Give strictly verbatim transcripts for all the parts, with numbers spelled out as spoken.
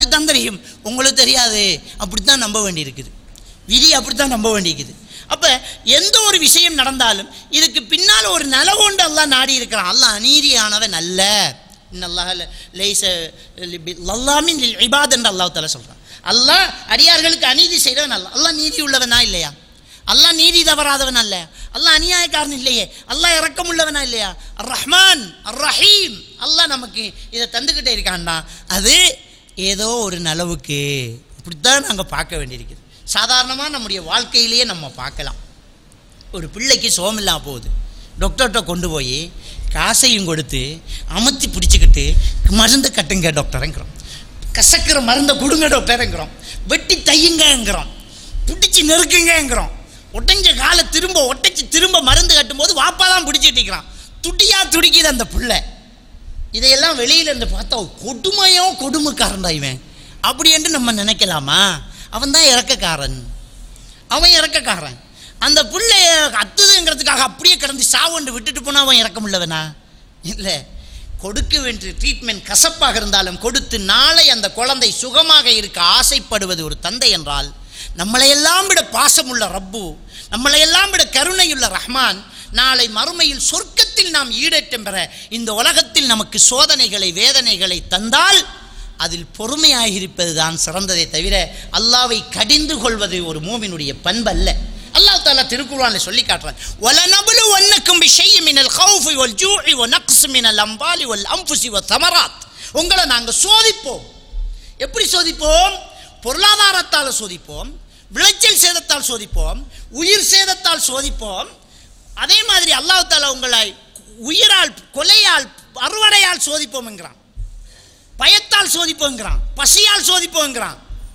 தான் தெரியும், உங்களுக்கு தெரியாது. அப்படித்தான் நம்ப வேண்டியிருக்குது, விதி அப்படித்தான் நம்ப வேண்டியிருக்குது. அப்போ எந்த ஒரு விஷயம் நடந்தாலும் இதுக்கு பின்னால் ஒரு நலவோண்டு அல்லாஹ் நாடி இருக்கிறான். அல்லாஹ் அநீதியானவன் அல்ல. இன்னல்லாஹ் லைஸ லல்லாமின் லில் இபாத் என்று அல்லாஹ் தஆலா சொல்கிறான். அல்லாஹ் அடியார்களுக்கு அநீதி செய்கிறவன் அல்ல. அல்லாஹ் நீதி உள்ளவனா இல்லையா? அல்லாஹ் நீதி தவறாதவன் அல்ல. அல்லாஹ் அநியாயக்காரன் இல்லையே. அல்லாஹ் இரக்கமுள்ளவனா இல்லையா? அர் ரஹ்மான் அர் ரஹீம். அல்லாஹ் நமக்கு இதை தந்துக்கிட்டே இருக்கான்டா. அது ஏதோ ஒரு நலவுக்கு இப்படித்தான் நாங்கள் பார்க்க வேண்டியிருக்குது. சாதாரணமாக நம்முடைய வாழ்க்கையிலேயே நம்ம பார்க்கலாம். ஒரு பிள்ளைக்கு சோமில்லா போகுது, டாக்டர்கிட்ட கொண்டு போய் காசையும் கொடுத்து அமர்த்தி பிடிச்சிக்கிட்டு மருந்து கட்டுங்க டாக்டருங்கிறோம், கசக்கிற மருந்தை கொடுங்க டாக்டருங்கிறோம், வெட்டி தையுங்கிறோம், பிடிச்சி நெருக்குங்கிறோம். ஒட்டஞ்ச காலை திரும்ப ஒட்டச்சி திரும்ப மருந்து கட்டும்போது வாப்பா தான் பிடிச்சிட்டு இருக்கிறான். துடியாக துடிக்குது அந்த பிள்ளை. இதையெல்லாம் வெளியிலேருந்து பார்த்தா கொடுமையோ கொடுமைக்காரன்டா இவன் அப்படி என்று நம்ம நினைக்கலாமா? அவன் தான் இறக்கக்காரன், அவன் இறக்கக்காரன். அந்த பிள்ளைய அத்துதுங்கிறதுக்காக அப்படியே கிடந்து சாவண்டு விட்டுட்டு போனால் அவன் இறக்க முடியவனா? இல்லை, கொடுக்க வேண்டிய ட்ரீட்மெண்ட் கசப்பாக இருந்தாலும் கொடுத்து நாளை அந்த குழந்தை சுகமாக இருக்க ஆசைப்படுவது ஒரு தந்தை என்றால், நம்மளையெல்லாம் விட பாசமுள்ள ரப்பு, நம்மளையெல்லாம் விட கருணையுள்ள ரஹ்மான் நாளை மறுமையில் சொர்க்கத்தில் நாம் ஈடேற்றம் பெற இந்த உலகத்தில் நமக்கு சோதனைகளை வேதனைகளை தந்தால் அதில் பொறுமையாக இருப்பது தான் சிறந்ததை தவிர அல்லாவை கடிந்து கொள்வது ஒரு மூமினுடைய பண்பல்ல. அல்லாஹ் தஆலா திருக்குர்ஆனில் சொல்லி காட்டுறான், வலனபுலுவன்னக்கும் பிஷைஇன் மினல் கௌஃபி வல் ஜூஇ வ நக்ஸி மினல் அம்வாலி வல் அன்ஃபுஸி வ ஸமராத். உங்களை நாங்கள் சோதிப்போம். எப்படி சோதிப்போம்? பொருளாதாரத்தால் சோதிப்போம், விளைச்சல் சேதத்தால் சோதிப்போம், உயிர் சேதத்தால் சோதிப்போம். அதே மாதிரி அல்லாஹ் தஆலா உங்களை உயிரால் கொலையால் அறுவடையால் சோதிப்போம் என்கிறான், பயத்தால் சோதிப்போங்கிறான், பசியால் சோதிப்போங்கிறான்.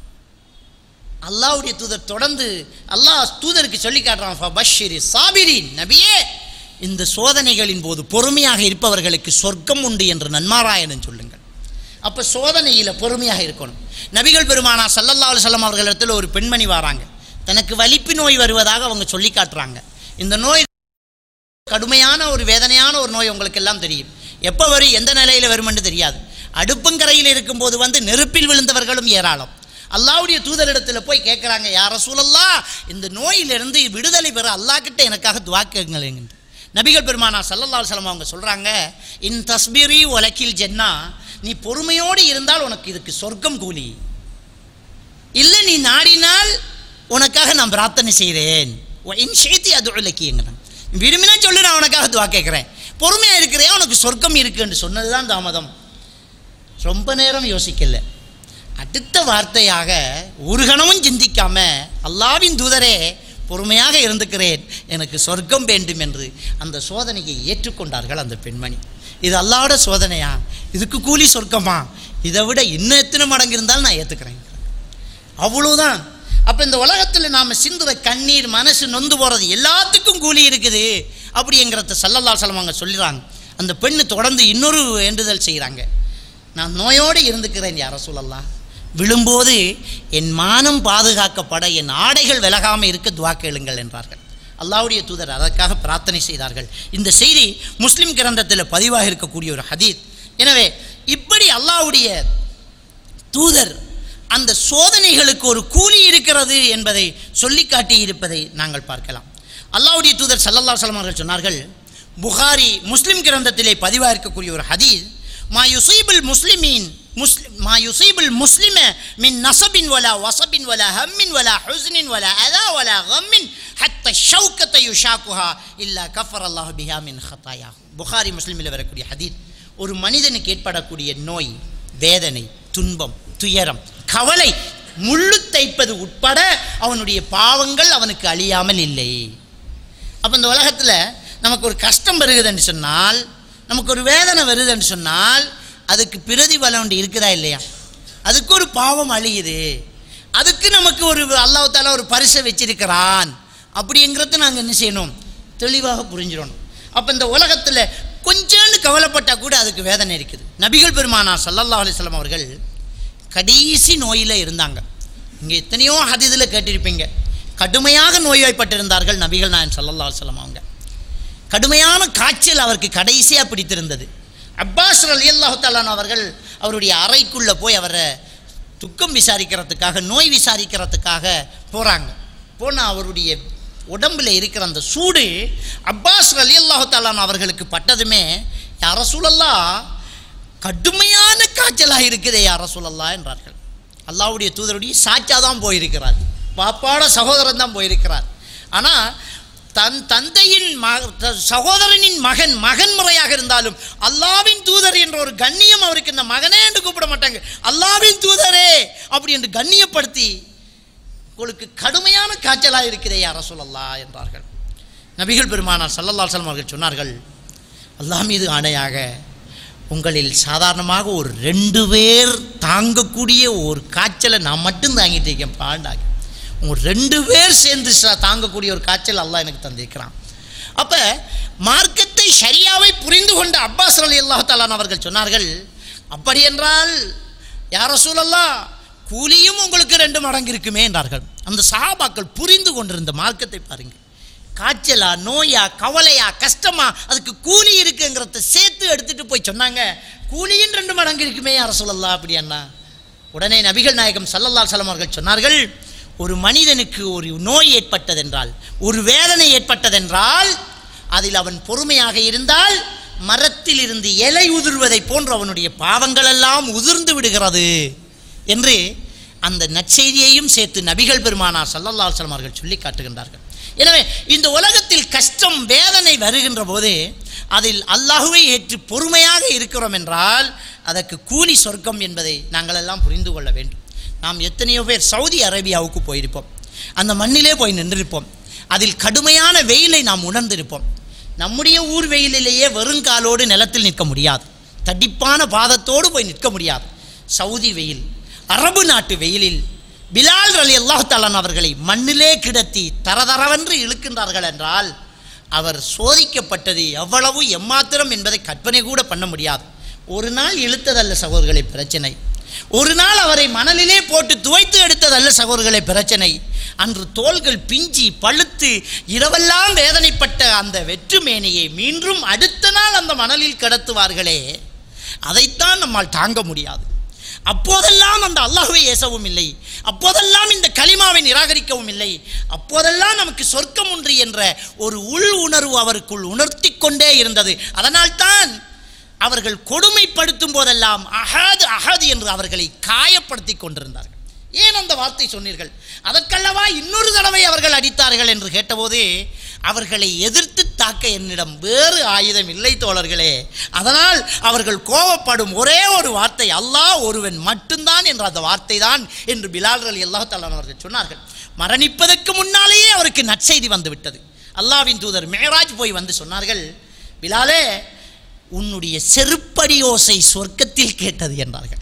அல்லாஹ்வுடைய தூதர் தொடர்ந்து அல்லாஹ் தூதருக்கு சொல்லி காட்டுறான், ஃபபஷ்ஷிரி சாபிரீன், நபியே இந்த சோதனைகளின் போது பொறுமையாக இருப்பவர்களுக்கு சொர்க்கம் உண்டு என்று நன்மாராயணன் சொல்லுங்கள். அப்போ சோதனையில் பொறுமையாக இருக்கணும். நபிகள் பெருமானா ஸல்லல்லாஹு அலைஹி வஸல்லம் அவர்களிடத்தில் ஒரு பெண்மணி வராங்க, தனக்கு வலிப்பு நோய் வருவதாக அவங்க சொல்லி காட்டுறாங்க. இந்த நோய் கடுமையான ஒரு வேதனையான ஒரு நோய், உங்களுக்கு எல்லாம் தெரியும். எப்போ வரும், எந்த நிலையில் வரும் என்று தெரியாது. அடுப்பங்கரையில் இருக்கும்போது வந்து நெருப்பில் விழுந்தவர்களும் ஏராளம். அல்லாஹ்வுடைய தூதரிடத்தில் போய் கேட்குறாங்க, யா ரசூலல்லாஹ் இந்த நோயிலிருந்து விடுதலை பெற அல்லாஹ் கிட்ட எனக்காக துஆ கேளுங்க. நபிகள் பெருமானா ஸல்லல்லாஹு அலைஹி வஸல்லம் அவங்க சொல்கிறாங்க, இன் தஸ்பிரி வலக்கில் ஜன்னா, நீ பொறுமையோடு இருந்தால் உனக்கு இதுக்கு சொர்க்கம் கூலி. இல்லை நீ நாடினால் உனக்காக நான் பிரார்த்தனை செய்கிறேன். இன் ஷைத்தி அதுலக்கிங்கிறான், விரும்பினா சொல்லு, நான் உனக்காக துஆ கேட்குறேன். பொறுமையாக இருக்கிறேன், உனக்கு சொர்க்கம் இருக்குன்னு சொன்னது தான் தாமதம். ரொம்ப நேரம் யோசிக்கல, அடுத்த வார்த்தையாக ஒரு கணமும் சிந்திக்காம, அல்லாஹ்வின் தூதரே பொறுமையாக இருந்துக்கிறேன், எனக்கு சொர்க்கம் வேண்டும் என்று அந்த சோதனையை ஏற்றுக்கொண்டார்கள் அந்த பெண்மணி. இது அல்லாஹ்வோட சோதனையா? இதுக்கு கூலி சொர்க்கமா? இதை விட இன்னும் எத்தனை மடங்கு இருந்தாலும் நான் ஏற்றுக்கிறேன். அவ்வளோதான். அப்போ இந்த உலகத்தில் நாம் சிந்துற கண்ணீர், மனசு நொந்து போகிறது எல்லாத்துக்கும் கூலி இருக்குது அப்படிங்கிறத ஸல்லல்லாஹு அலைஹி வஸல்லம் அவங்க சொல்லிடுறாங்க. அந்த பெண்ணு தொடர்ந்து இன்னொரு வேண்டுதல் செய்கிறாங்க, நான் நோயோடு இருந்துக்கிறேன் யா ரசூலல்லாஹ், விழும்போது என் மானம் பாதுகாக்கப்பட என் ஆடைகள் விலகாமல் இருக்க துஆ கேளுங்கள் என்றார்கள். அல்லாஹ்வுடைய தூதர் அதற்காக பிரார்த்தனை செய்தார்கள். இந்த செய்தி முஸ்லிம் கிரந்தத்தில் பதிவாக இருக்கக்கூடிய ஒரு ஹதீத். எனவே இப்படி அல்லாஹ்வுடைய தூதர் அந்த சோதனைகளுக்கு ஒரு கூலி இருக்கிறது என்பதை சொல்லி காட்டி இருப்பதை நாங்கள் பார்க்கலாம். அல்லாஹ்வுடைய தூதர் ஸல்லல்லாஹு அலைஹி வஸல்லம் அவர்கள் சொன்னார்கள், புகாரி முஸ்லிம் கிரந்தத்திலே பதிவாக இருக்கக்கூடிய ஒரு ஹதீஸ், மா யுஸீபுல் முஸ்லிமீன் முஸ்லிம் மா யுஸீபுல் முஸ்லிம மின் நஸபின் வலா வஸபின் வலா ஹம்மின் வலா ஹுஸ்னின் வலா அதா வலா கம்மின் ஹத்தா ஷௌகத யுஷாக்குஹா இல்லா கஃபரல்லாஹு பிஹா மின் ஹதாயா. புகாரி முஸ்லிமில் வரக்கூடிய ஹதீஸ். ஒரு மனிதனுக்கு ஏற்படக்கூடிய நோய், வேதனை, துன்பம், துயரம், கவலை, முள்ளு தைப்பது உட்பட அவனுடைய பாவங்கள் அவனுக்கு அழியாமல் இல்லை. அப்போ இந்த உலகத்தில் நமக்கு ஒரு கஷ்டம் வருகுதுன்னு சொன்னால், நமக்கு ஒரு வேதனை வருதுன்னு சொன்னால் அதுக்கு பிரதிபலன் ஒன்று இருக்குதா இல்லையா? அதுக்கு ஒரு பாவம் அழியுது, அதுக்கு நமக்கு ஒரு அல்லாஹ் தஆலா ஒரு பரிசை வச்சிருக்கிறான் அப்படிங்கிறத நாங்கள் என்ன செய்யணும், தெளிவாக புரிஞ்சிடணும். அப்போ இந்த உலகத்தில் கொஞ்சோண்டு கவலைப்பட்டால் கூட அதுக்கு வேதனை இருக்குது. நபிகள் பெருமானா ஸல்லல்லாஹு அலைஹி வஸல்லம் அவர்கள் கடைசி நோயில் இருந்தாங்க. இங்கே எத்தனையோ ஹதீஸில் கேட்டிருப்பீங்க, கடுமையாக நோய்வாய்ப்பட்டிருந்தார்கள் நபிகள் நாயகம் ஸல்லல்லாஹு அலைஹி வஸல்லம் அவங்க. கடுமையான காய்ச்சல் அவருக்கு கடைசியாக பிடித்திருந்தது. அப்பாஸ் ரலியல்லாஹு தஆலா அவர்கள் அவருடைய அறைக்குள்ளே போய் அவரை துக்கம் விசாரிக்கிறதுக்காக, நோய் விசாரிக்கிறதுக்காக போகிறாங்க. போனால் அவருடைய உடம்பில் இருக்கிற அந்த சூடு அப்பாஸ் ரலியல்லாஹு தஆலா அவர்களுக்கு பட்டதுமே, யா ரசூலல்லாஹ் கடுமையான காய்ச்சலாக இருக்குதே யா ரசூலல்லாஹ் என்றார்கள். அல்லாஹ்வுடைய தூதருடைய சாச்சா தான் போயிருக்கிறார், பாப்பாட சகோதரன் தான் போயிருக்கிறார். ஆனால் தன் தந்தையின் ம சகோதரனின் மகன் மகன் முறையாக இருந்தாலும் அல்லாவின் தூதர் என்ற ஒரு கண்ணியம் அவருக்கு, இந்த மகனே என்று கூப்பிட மாட்டாங்க, அல்லாவின் தூதரே அப்படி என்று கண்ணியப்படுத்தி, உங்களுக்கு கடுமையான காய்ச்சலாக இருக்கிறே யா ரசூலல்லாஹ் என்றார்கள். நபிகள் பெருமானார் ஸல்லல்லாஹு அலைஹி வஸல்லம் அவர்கள் சொன்னார்கள், அல்லாஹ் மீது ஆணையாக உங்களில் சாதாரணமாக ஒரு ரெண்டு பேர் தாங்கக்கூடிய ஒரு காய்ச்சலை நான் மட்டும் தாங்கிட்டு இருக்கேன் பாண்டாக, உங்கள் ரெண்டு பேர் சேர்ந்து தாங்கக்கூடிய ஒரு காய்ச்சல் அல்லாஹ் எனக்கு தந்திருக்கிறான். அப்போ மார்க்கத்தை ஷரியாவை புரிந்து கொண்ட அப்பாஸ் ரலியல்லாஹு தஆலா அவர்கள் சொன்னார்கள், அப்படி என்றால் யா ரசூலல்லாஹ் கூலியும் உங்களுக்கு ரெண்டு மடங்கு இருக்குமே என்றார்கள். அந்த சஹாபாக்கள் புரிந்து கொண்டிருந்த மார்க்கத்தை பாருங்கள். காய்ச்சலா, நோயா, கவலையா, கஷ்டமா, அதுக்கு கூலி இருக்குங்கிறத சேர்த்து எடுத்துகிட்டு போய் சொன்னாங்க, கூலியும் ரெண்டு மடங்கு இருக்குமே யா ரசூலல்லாஹ் அப்படி அண்ணா. உடனே நபிகள் நாயகம் ஸல்லல்லாஹு அலைஹி வஸல்லம் அவர்கள் சொன்னார்கள், ஒரு மனிதனுக்கு ஒரு நோய் ஏற்பட்டதென்றால், ஒரு வேதனை ஏற்பட்டதென்றால், அதில் அவன் பொறுமையாக இருந்தால் மரத்தில் இருந்து இலை உதிர்வதை போன்று அவனுடைய பாவங்கள் எல்லாம் உதிர்ந்து விடுகிறது என்று அந்த நற்செய்தியையும் சேர்த்து நபிகள் பெருமானார் ஸல்லல்லாஹு அலைஹி வஸல்லம் அவர்கள் சொல்லி காட்டுகின்றார்கள். எனவே இந்த உலகத்தில் கஷ்டம், வேதனை வருகின்ற போது அதில் அல்லாஹுவை ஏற்று பொறுமையாக இருக்கிறோம் என்றால் அதற்கு கூலி சொர்க்கம் என்பதை நாங்கள் எல்லாம் புரிந்து கொள்ள வேண்டும். நாம் எத்தனையோ பேர் சவுதி அரேபியாவுக்கு போயிருப்போம், அந்த மண்ணிலே போய் நின்றிருப்போம், அதில் கடுமையான வெயிலை நாம் உணர்ந்திருப்போம். நம்முடைய ஊர் வெயிலிலேயே வெறுங்காலோடு நிலத்தில் நிற்க முடியாது, தடிப்பான பாதத்தோடு போய் நிற்க முடியாது. சவுதி வெயில், அரபு நாட்டு வெயிலில் பிலால் ரலியல்லாஹு தஆலா அவர்களை மண்ணிலே கிடத்தி தரதரவென்று இழுக்கின்றார்கள் என்றால் அவர் சோதிக்கப்பட்டது எவ்வளவு எம்மாத்திரம் என்பதை கற்பனை கூட பண்ண முடியாது. ஒரு நாள் இழுத்ததல்ல சகோதரர்களை பிரச்சனை, ஒரு நாள் அவரை மணலிலே போட்டு துவைத்து எடுத்ததல்ல சகோதரர்களை பிரச்சனை. அன்று தோள்கள் பிஞ்சி பழுத்து இரவெல்லாம் வேதனைப்பட்ட அந்த வெற்று மேனியை மீண்டும் அடுத்த நாள் அந்த மணலில் கிடத்துவார்களே, அதைத்தான் நம்மால் தாங்க முடியாது. அப்போதெல்லாம் அந்த அல்லாஹ்வை ஏசவும் இல்லை, அப்போதெல்லாம் இந்த கலிமாவை நிராகரிக்கவும் இல்லை, அப்போதெல்லாம் நமக்கு சொர்க்கம் உண்டு என்ற ஒரு உள் உணர்வு அவருக்குள் உணர்த்தி கொண்டே இருந்தது. அதனால்தான் அவர்கள் கொடுமைப்படுத்தும் போதெல்லாம் அஹது அஹது என்று அவர்களை காயப்படுத்தி கொண்டிருந்தார்கள். ஏன் அந்த வார்த்தை சொன்னீர்கள், அதற்கல்லவா இன்னொரு தடவை அவர்கள் அடித்தார்கள் என்று கேட்டபோது, அவர்களை எதிர்த்து தாக்க என்னிடம் வேறு ஆயுதம் இல்லை தோழர்களே, அதனால் அவர்கள் கோபப்படும் ஒரே ஒரு வார்த்தை அல்லாஹ் ஒருவன் மட்டும்தான் என்ற அந்த வார்த்தை தான் என்று பிலால் ரலியல்லாஹு தஆலா அவர்கள் சொன்னார்கள். மரணிப்பதற்கு முன்னாலேயே அவருக்கு நற்செய்தி வந்துவிட்டது. அல்லாஹ்வின் தூதர் மேராஜ் போய் வந்து சொன்னார்கள், பிலாலே உன்னுடைய செருப்படி ஓசை சொர்க்கத்தில் கேட்டது என்றார்கள்.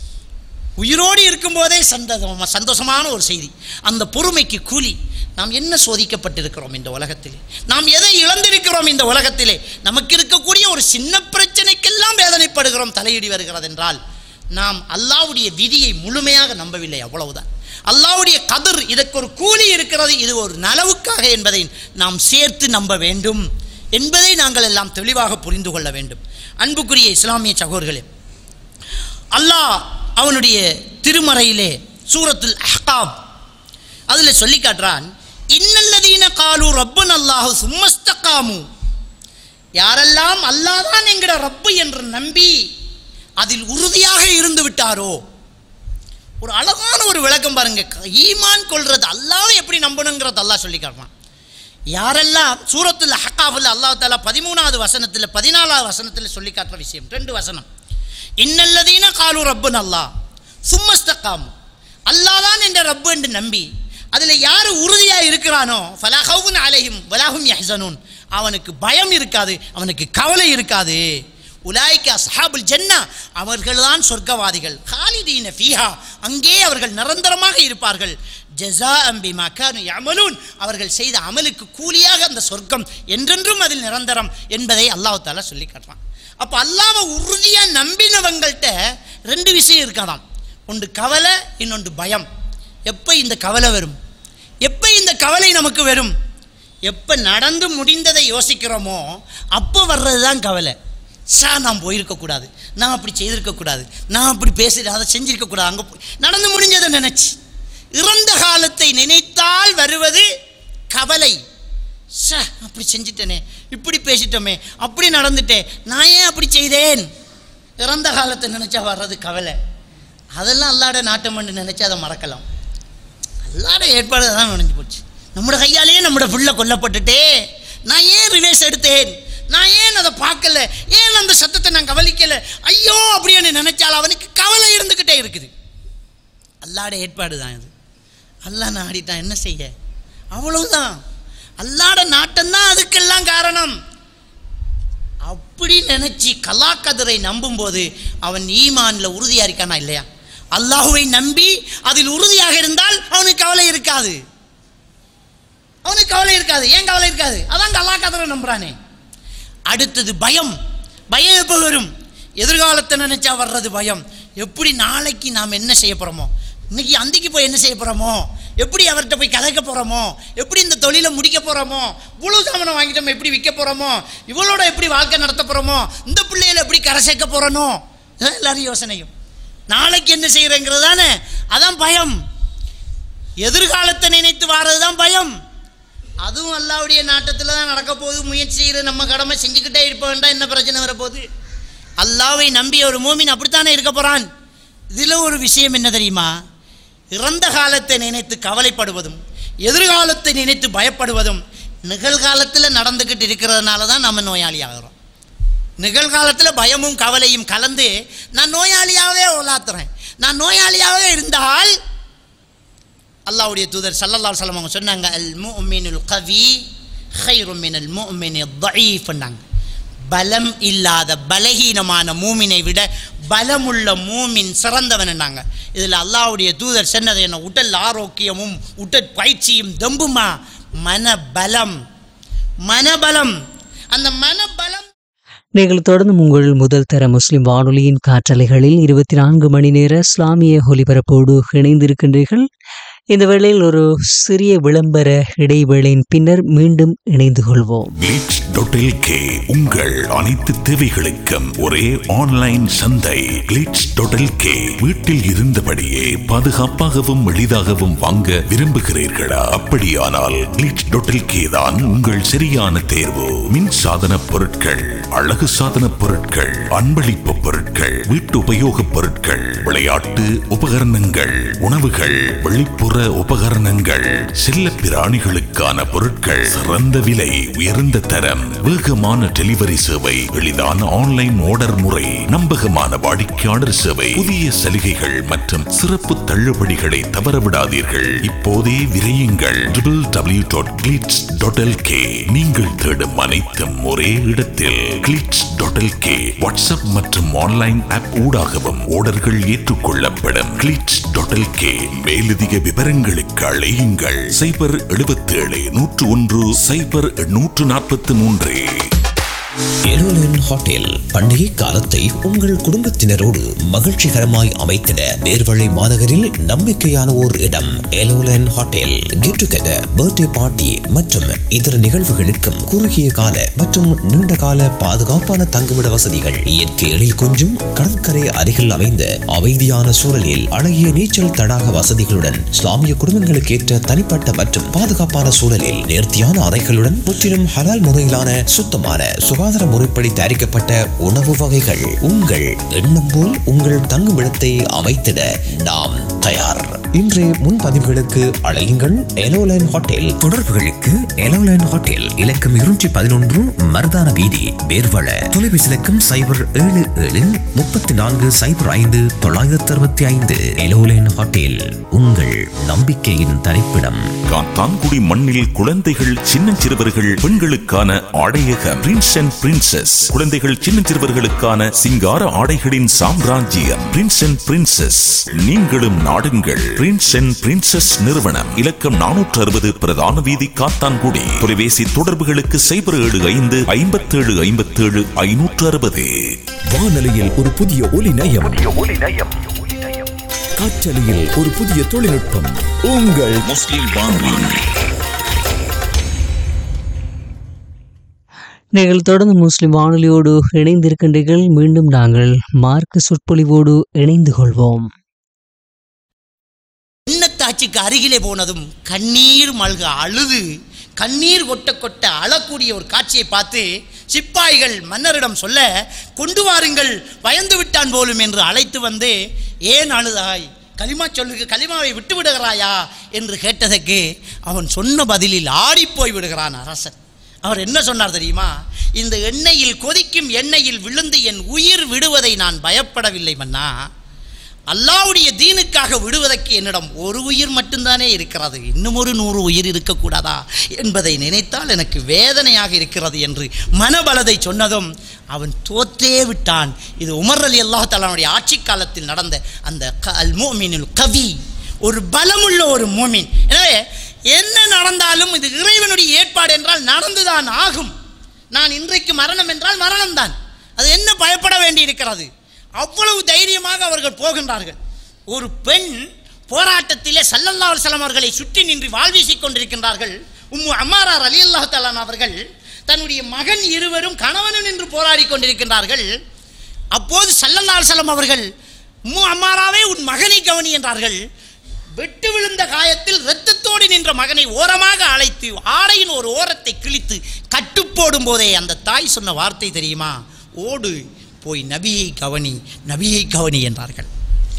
உயிரோடு இருக்கும்போதே சந்தோஷமா சந்தோஷமான ஒரு செய்தி. அந்த பொறுமைக்கு கூலி. நாம் என்ன சோதிக்கப்பட்டிருக்கிறோம் இந்த உலகத்திலே, நாம் எதை இழந்திருக்கிறோம் இந்த உலகத்திலே, நமக்கு இருக்கக்கூடிய ஒரு சின்ன பிரச்சனைக்கெல்லாம் வேதனைப்படுகிறோம், தலையிடி வருகிறது என்றால் நாம் அல்லாஹ்வுடைய விதியை முழுமையாக நம்பவில்லை, அவ்வளவுதான். அல்லாஹ்வுடைய கதிர், இதற்கு ஒரு கூலி இருக்கிறது, இது ஒரு நலவுக்காக என்பதை நாம் சேர்த்து நம்ப வேண்டும் என்பதை நாங்கள் எல்லாம் தெளிவாக புரிந்து கொள்ள வேண்டும். அன்புக்குரிய இஸ்லாமிய சகோதரர்களே, அல்லாஹ் அவனுடைய திருமறையிலே சூரத்துல் அஹ்காப் அதில் சொல்லி காட்டுறான், இன்னல்லதீன காலு ரப்பன் அல்லாஹு சும்மஸ்தகாமு, யாரெல்லாம் அல்லாஹ் தான் என்கிற ரப்பு என்று நம்பி அதில் உறுதியாக இருந்து விட்டாரோ. ஒரு அழகான ஒரு விளக்கம் பாருங்க, ஈமான் கொள்றது அல்லாஹ்வை எப்படி நம்பணுங்கிறது அல்லாஹ் சொல்லி காட்டுறான். யாரெல்லாம் சூரத்துல் அஹ்காஃபில் அல்லாஹ் தஆலா பதிமூணாவது வசனத்தில் பதினாலாவது வசனத்தில் சொல்லி காட்டுற விஷயம், ரெண்டு வசனம். இன்னல்லதீன காலு ரப்புன் அல்லாஹ் சும்மஸ்தகாமு, அல்லாஹ் தான் என்ற ரப்பு என்று நம்பி அதில் யார் உறுதியாக இருக்கிறானோ, ஃபலா ஹவுஃபுன் அலைஹிம் வலா ஹும் யஹ்ஸனூன், அவனுக்கு பயம் இருக்காது, அவனுக்கு கவலை இருக்காது. உலாயிக அஸ்ஹாபுல் ஜன்னா, அவர்கள்தான் சொர்க்கவாதிகள். காலிதீன ஃபீஹா, அங்கே அவர்கள் நிரந்தரமாக இருப்பார்கள். ஜஸாஅம் பிமா கானூ யஅமலூன், அவர்கள் செய்த அமலுக்கு கூலியாக அந்த சொர்க்கம் என்றென்றும் அதில் நிரந்தரம் என்பதை அல்லாஹ் தஆலா சொல்லி காட்டுறான். அப்போ அல்லாஹ்வை உறுதியாக நம்பினவங்கள்ட்ட ரெண்டு விஷயம் இருக்காதாம், ஒன்று கவலை, இன்னொன்று பயம். எப்போ இந்த கவலை வரும், எப்போ இந்த கவலை நமக்கு வரும், எப்போ நடந்து முடிந்ததை யோசிக்கிறோமோ அப்போ வர்றது தான் கவலை. சா நான் போயிருக்கக்கூடாது, நான் அப்படி செய்திருக்கக்கூடாது, நான் அப்படி பேசி அதை செஞ்சிருக்கக்கூடாது, அங்கே போய் நடந்து முடிஞ்சதை நினச்சி இறந்த காலத்தை நினைத்தால் வருவது கவலை. சா அப்படி செஞ்சிட்டேனே, இப்படி பேசிட்டோமே, அப்படி நடந்துட்டேன், நான் ஏன் அப்படி செய்தேன், இறந்த காலத்தை நினச்சா வர்றது கவலை. அதெல்லாம் அல்லாட நாட்டம் பண்ணி நினச்சா அதை மறக்கலாம். அல்லாட ஏற்பாடு தான் நினைஞ்சு போச்சு. நம்மளோட கையாலேயே நம்மளோட புள்ள கொல்லப்பட்டுட்டே, நான் ஏன் ரிவேஸ் எடுத்தேன், நான் ஏன் அதை பார்க்கல, ஏன் அந்த சத்தத்தை நான் கவனிக்கலை, ஐயோ அப்படின்னு நினைச்சால் அவனுக்கு கவலை இருந்துக்கிட்டே இருக்குது. அல்லாட ஏற்பாடு தான் இது. அல்லா நாடிட்டான், என்ன செய்ய, அவ்வளவுதான். அல்லாட நாட்டம்தான் அதுக்கெல்லாம் காரணம். அப்படி நினைச்சு கலாக்கதிரை நம்பும் போது அவன் ஈமான்ல உறுதியா இருக்கானா இல்லையா? அல்லாஹுவை நம்பி அதில் உறுதியாக இருந்தால் அவனுக்கு கவலை இருக்காது, அவனுக்கு கவலை இருக்காது. ஏன் கவலை இருக்காது? அதான் கலாக்கதிரை நம்புறானே. அடுத்தது பயம். பயம் எப்போ வரும்? எதிர்காலத்தை நினைச்சா வர்றது பயம். எப்படி நாளைக்கு நாம் என்ன செய்ய போறோமோ, இன்னைக்கு அந்திக்கு போய் என்ன செய்ய போறோமோ, எப்படி அவர்கிட்ட போய் கதைக்க போகிறோமோ, எப்படி இந்த தொழிலை முடிக்க போகிறோமோ, இவ்வளோ சாமனை வாங்கிட்டோம் எப்படி விற்க போகிறோமோ, இவளோட எப்படி வாழ்க்கை நடத்த போகிறோமோ, இந்த பிள்ளைகளை எப்படி கரை சேர்க்க போகிறனோ, எல்லாரும் யோசனையும். நாளைக்கு என்ன செய்கிறேங்கிறது தானே, அதான் பயம். எதிர்காலத்தை நினைத்து வாரது தான் பயம். அதுவும் அல்லாவுடைய நாட்டத்தில் தான் நடக்க போகுது. முயற்சி செய்கிற நம்ம கடமை செஞ்சுக்கிட்டே இருப்ப வேண்டாம், என்ன பிரச்சனை வரப்போகுது? அல்லாவை நம்பிய ஒரு மூமின் அப்படித்தானே இருக்க போகிறான். இதில் ஒரு விஷயம் என்ன தெரியுமா? இறந்த காலத்தை நினைத்து கவலைப்படுவதும் எதிர்காலத்தை நினைத்து பயப்படுவதும் நிகழ்காலத்தில் நடந்துக்கிட்டு இருக்கிறதுனால தான் நம்ம நோயாளி ஆகிறோம். நிகழ்காலத்தில் பயமும் கவலையும் கலந்து நான் நோயாளியாகவே உலாத்துறேன். நான் நோயாளியாகவே இருந்தால் அல்லாஹ்வுடைய தூதர் ஸல்லல்லாஹு அலைஹி வஸல்லம் அவங்க சொன்னாங்க, அல் முஃமினுல் கவி கைரும் மினல் முஃமினித் தஈஃப். பலம் இல்லாத பலகீனமான மூமினை விட பலமுள்ள மூமின் சிறந்தவன் என்னாங்க. இதில் அல்லாஹ்வுடைய தூதர் சொன்னது என்ன? உடல் ஆரோக்கியமும் உடற் பயிற்சியும் தம்புமா மனபலம். மனபலம், அந்த மனபலம். நீங்கள் தொடர்ந்து உங்கள் முதல் தர முஸ்லிம் வானொலியின் காற்றலைகளில் இருபத்தி நான்கு மணி நேர இஸ்லாமிய ஒலிபரப்போடு இணைந்திருக்கின்றீர்கள். இந்த வேளையில் ஒரு சிறிய விளம்பர இடைவேளையின் பின்னர் மீண்டும் இணைந்து கொள்வோம். கிளிட்ஸ் டாட் எல் கே உங்கள் அனைத்து தேவைகளுக்கும் ஒரே ஆன்லைன் சந்தை. கிளிட்ஸ் டாட் எல் கே வீட்டில் இருந்தபடியே பாதுகாப்பாகவும் எளிதாகவும் வாங்க விரும்புகிறீர்களா? அப்படியானால் கிளிட்ஸ் டாட் எல் கே தான் உங்கள் சரியான தேர்வு. மின் சாதன பொருட்கள், அழகு சாதன பொருட்கள், அன்பளிப்பு பொருட்கள், வீட்டு உபயோக பொருட்கள், விளையாட்டு உபகரணங்கள், உணவுகள், வெளிப்புற உபகரணங்கள், செல்ல பிராணிகளுக்கான பொருட்கள், சிறந்த விலை, உயர்ந்த தரம், வேகமான டெலிவரி சேவை, எளிதான ஆன்லைன் ஆர்டர் முறை, நம்பகமான வாடிக்கையாளர் சேவை, புதிய சலுகைகள் மற்றும் சிறப்பு தள்ளுபடிகளை தவறவிடாதீர்கள். இப்போதே விரையுங்கள். W W W dot glitz dot L K. நீங்கள் தேடும் அனைத்தும் ஒரே இடத்தில். Glitz dot L K WhatsApp மற்றும் ஆன்லைன் ஆப் ஊடாகவும் ஆர்டர்கள் ஏற்றுக்கொள்ளப்படும். Glitz dot L K. மேலதிக விவரங்களுக்கு அழையுங்கள் சைபர் எழுபத்தி ஏழு நூற்று ஒன்று சைபர் நூற்று நாற்பத்தி மூன்று. எலோலன் ஹோட்டல் பண்டிகை காலத்தை உங்கள் குடும்பத்தினரோடு மகிழ்ச்சிகரமாய் அமைத்திட நேர்வழி மாநகரில் நம்பிக்கையான ஓர் இடம் எலோலன் hotel. Get together, birthday party மற்றும் இதர நிகழ்வுகளுக்கும் குறுகிய கால மற்றும் நீண்ட கால பாதுகாப்பான தங்குமிட வசதிகள், இயற்கை எழில் கொஞ்சும் கடற்கரை அருகில் அமைந்த அமைதியான சூழலில் அழகிய நீச்சல் தடாக வசதிகளுடன், இஸ்லாமிய குடும்பங்களுக்கு ஏற்ற தனிப்பட்ட மற்றும் பாதுகாப்பான சூழலில் நேர்த்தியான அறைகளுடன், முற்றிலும் ஹலால் முறையிலான சுத்தமான சுகாதார முறைப்படி தயாரிக்கப்பட்ட உணவு வகைகள். உங்கள் எண்ணம் போல் உங்கள் தங்குமிடத்தை அமைத்திட நாம் தயார். இன்றைய முன்பதிவுகளுக்கு அழையுங்கள் எலோலைன் ஹோட்டல். தொடர்புகளுக்கு எலோலைன் ஹோட்டல் இலக்கம் இருநூற்றி பதினொன்று மருதான வீதி, வேர்வள. தொலைபேசி இலக்கம் சைபர் ஏழு ஏழு முப்பத்தி நான்கு சைபர் ஐந்து தொள்ளாயிரத்தி அறுபத்தி ஐந்து. எலோலைன் ஹோட்டல் உங்கள் நம்பிக்கையின் தரிப்பிடம். காத்தான்குடி மண்ணில் குழந்தைகள், சின்னஞ்சிறுவர்கள், பெண்களுக்கான ஆடையகம் பிரின்ஸ் அண்ட் பிரின்சஸ். குழந்தைகள், சின்னஞ்சிறுவர்களுக்கான சிங்கார ஆடைகளின் சாம்ராஜ்யம் பிரின்ஸ் அண்ட் பிரின்சஸ். நீங்களும் நாடுங்கள் பிரின்ஸ் அண்ட் பிரின்சஸ் நிறுவனம். இலக்கம் நானூற்று அறுபது பிரதான வீதி, காத்தான்குடி. தொலைபேசி தொடர்புகளுக்கு சைபர் ஏழு ஐந்து ஐம்பத்தி ஏழு ஐம்பத்தி ஏழு ஐநூற்று அறுபது. வானொலியில் ஒரு புதிய ஒலி நயம், காற்றலையில் ஒரு புதிய தொழில்நுட்பம். உங்கள் முஸ்லிம் வானொலி. நீங்கள் தொடர்ந்து முஸ்லிம் வானொலியோடு இணைந்திருக்கின்றீர்கள். மீண்டும் நாங்கள் மார்க்க சொற்பொழிவோடு இணைந்து கொள்வோம். எண்ணத்தாட்சிக்கு அருகிலே போனதும் கண்ணீர் மல்க அழுது கண்ணீர் கொட்ட கொட்ட அழக்கூடிய ஒரு காட்சியை பார்த்து சிப்பாய்கள் மன்னரிடம் சொல்ல, கொண்டு வாருங்கள், பயந்து விட்டான் போலும் என்று அழைத்து வந்து, ஏன் அழுதாய், கலிமா சொல்லுக்கு கலிமாவை விட்டு விடுகிறாயா என்று கேட்டதற்கு அவன் சொன்ன பதிலில் ஆடிப்போய் விடுகிறான் அரசன். அவர் என்ன சொன்னார் தெரியுமா? இந்த எண்ணெயில் கொதிக்கும் எண்ணெயில் விழுந்து என் உயிர் விடுவதை நான் பயப்படவில்லை மன்னா, அல்லாஹ்வுடைய தீனுக்காக விடுவதற்கு என்னிடம் ஒரு உயிர் மட்டும்தானே இருக்கிறது, இன்னும் ஒரு நூறு உயிர் இருக்கக்கூடாதா என்பதை நினைத்தால் எனக்கு வேதனையாக இருக்கிறது என்று மனபலதை சொன்னதும் அவன் தோற்றே விட்டான். இது உமர் அலி அல்லாஹ் தஆலாவுடைய ஆட்சி காலத்தில் நடந்த அந்த அல் முஃமினுல் கவி, ஒரு பலமுள்ள ஒரு மூமின். எனவே என்ன நடந்தாலும் இது இறைவனுடைய ஏற்பாடு என்றால் நடந்துதான் ஆகும். நான் இன்றைக்கு மரணம் என்றால் மரணம்தான், அது என்ன பயப்பட வேண்டி இருக்கிறது? அவ்வளவு தைரியமாக அவர்கள் போகின்றார்கள். ஒரு பெண் போராட்டத்திலே ஸல்லல்லாஹு அலைஹி வஸல்லம் அவர்களை சுற்றி நின்று வாழ்வீசிக் கொண்டிருக்கின்றார்கள். உம்மு அம்மாரா ரலியல்லாஹு தஆலா அவர்கள் தன்னுடைய மகன் இருவரும் கணவனும் நின்று போராடி கொண்டிருக்கின்றார்கள். அப்போது ஸல்லல்லாஹு அலைஹி வஸல்லம் அவர்கள், உம்மு அம்மாராவே உன் மகனை கவனி என்றார்கள். வெட்டு விழுந்த காயத்தில் இரத்தத்தோடு நின்ற மகனை ஓரமாக அழைத்து ஆடையின் ஒரு ஓரத்தை கிழித்து கட்டுப்போடும் போதே அந்த தாய் சொன்ன வார்த்தை தெரியுமா? ஓடு போய் நபியை கவனி, நபியை கவனி என்றார்கள்.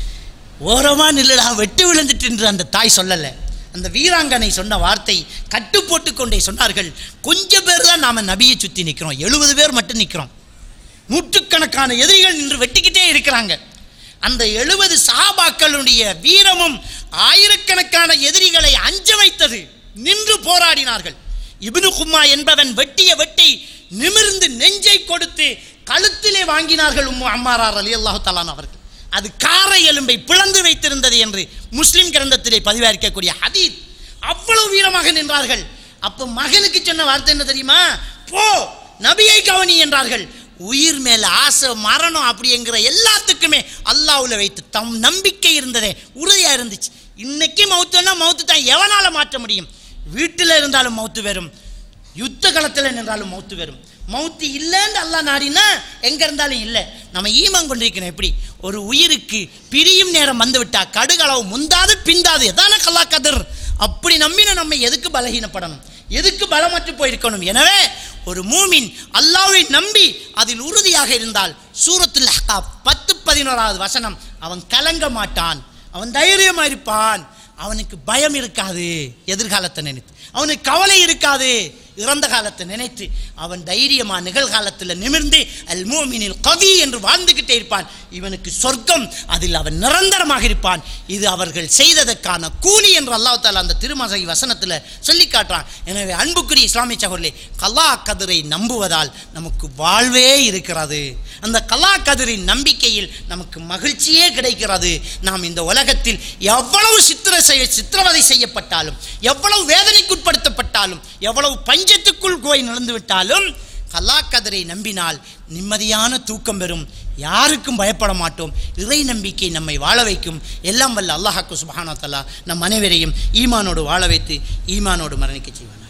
ஓரமாக நில்லடா, வெட்டு விழுந்துட்டு என்று அந்த தாய் சொல்லலை. அந்த வீராங்கனை சொன்ன வார்த்தை கட்டு போட்டு கொண்டே சொன்னார்கள். கொஞ்சம் பேர் தான் நாம் நபியை சுற்றி நிற்கிறோம், எழுபது பேர் மட்டும் நிற்கிறோம். நூற்றுக்கணக்கான எதிரிகள் நின்று வெட்டிக்கிட்டே இருக்கிறாங்க. அந்த எழுபது சஹாபாக்களுடைய வீரமும் ஆயிரக்கணக்கான எதிரிகளை அஞ்ச வைத்தது. நின்று போராடினார்கள். இப்னு கும்மா என்பவன் வெட்டிய வெட்டி நிமிர்ந்து நெஞ்சை கொடுத்து கழுத்திலே வாங்கினார்கள் உம்மு அம்மாரா ரலியல்லாஹு தஆலா அவர்கள். அது காரை எலும்பை பிளந்து வைத்திருந்தது என்று முஸ்லிம் கிரந்தத்திலே பதிவாஇருக்கக்கூடிய ஹதீஸ். அவ்வளவு வீரமாக நின்றார்கள். அப்போ மகனுக்கு சொன்ன வார்த்தை என்ன தெரியுமா? போ நபியை கவனி என்றார்கள். உயிர் மேல ஆசை, மரணம் அப்படிங்கிற எல்லாத்துக்குமே அல்லாஹ்வுல வைத்து தம் நம்பிக்கை இருந்ததே உறுதியா இருந்துச்சு. இன்னைக்கு மௌத்துன்னா மௌத்து தான், எவனால மாற்ற முடியும்? வீட்டில் இருந்தாலும் மௌத்து வரும், யுத்த களத்தில் நின்றாலும் மௌத்து வரும். மௌத்து இல்லைன்னு அல்லாஹ் நாடினா எங்க இருந்தாலும் இல்லை. நம்ம ஈமான் கொண்டிருக்கணும். எப்படி ஒரு உயிருக்கு பிரியும் நேரம் வந்து விட்டா கடுகளவு முந்தாது பிந்தாது எதான கல்லா கதிர், அப்படி நம்பின நம்ம எதுக்கு பலகீனப்படணும், எதுக்கு பலமற்று போயிருக்கணும்? எனவே ஒரு மூமின் அல்லாஹ்வை நம்பி அதில் உறுதியாக இருந்தால் சூரத்துல் அஹ்காப் பத்து பதினோராவது வசனம், அவன் கலங்க மாட்டான், அவன் தைரியமா இருப்பான், அவனுக்கு பயம் இருக்காது, எதிர்காலத்தை நினைத்து அவனுக்கு கவலை இருக்காது, இறந்த காலத்தை நினைத்து அவன் தைரியமா நிகழ்காலத்தில் நிமிர்ந்து அல் முஃமினில் கவி என்று வாழ்ந்துகிட்டே இருப்பான். இவனுக்கு சொர்க்கம், அதில் அவன் நிரந்தரமாக இருப்பான். இது அவர்கள் செய்ததற்கான கூலி என்று அல்லாஹ் தஆலா அந்த திருமறை வசனத்தில் சொல்லி காட்டுறான். எனவே அன்புக்குரிய இஸ்லாமிய சகோதரர்களே, கலா கதிரை நம்புவதால் நமக்கு வாழ்வே இருக்கிறது. அந்த கலா கதிரின் நம்பிக்கையில் நமக்கு மகிழ்ச்சியே கிடைக்கிறது. நாம் இந்த உலகத்தில் எவ்வளவு சித்திர செய்ய சித்திரவதை செய்யப்பட்டாலும், எவ்வளவு வேதனைக்குட்படுத்தப்பட்டாலும், எவ்வளவு பஞ்சத்துக்குள் போய் நடந்து விட்டாலும் கலா கதிரை நம்பினால் நிம்மதியான தூக்கம் பெறும், யாருக்கும் பயப்பட மாட்டோம். இறை நம்பிக்கை நம்மை வாழ வைக்கும். எல்லாம் வல்ல அல்லாஹ் சுப்ஹானஹு வ தஆலா நம் அனைவரையும் ஈமானோடு வாழ வைத்து ஈமானோடு மரணிக்க செய்வானாக.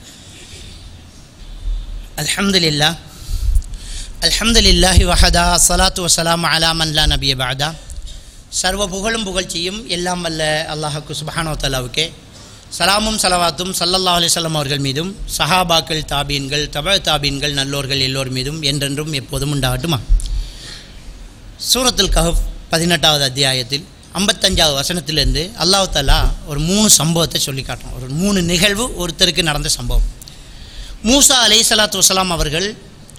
அல்ஹம்துலில்லாஹ் அல்ஹம்துலில்லாஹி வஹதா ஸலாத்து வஸ்ஸலாமு அலா மன் லா நபிய பஅதா. சர்வ புகழும் புகழ்ச்சியும் எல்லாம் வல்ல அல்லாஹ் சுப்ஹானஹு வ தஆலாவுக்கே. சலாமும் சலவாத்தும் ஸல்லல்லாஹு அலைஹி வஸல்லம் அவர்கள் மீதும் சஹாபாக்கள், தாபீன்கள், தபா தாபீன்கள், நல்லோர்கள் எல்லோர் மீதும் என்றென்றும் எப்போதும் உண்டாகட்டுமா. சூரத்துல் கஹஃப் பதினெட்டாவது அத்தியாயத்தில் ஐம்பத்தஞ்சாவது வசனத்திலிருந்து அல்லாஹ் தஆலா ஒரு மூணு சம்பவத்தை சொல்லி காட்டுறோம். ஒரு மூணு நிகழ்வு ஒருத்தருக்கு நடந்த சம்பவம். மூசா அலைஹிஸ்ஸலாத்து வஸ்ஸலாம் அவர்கள்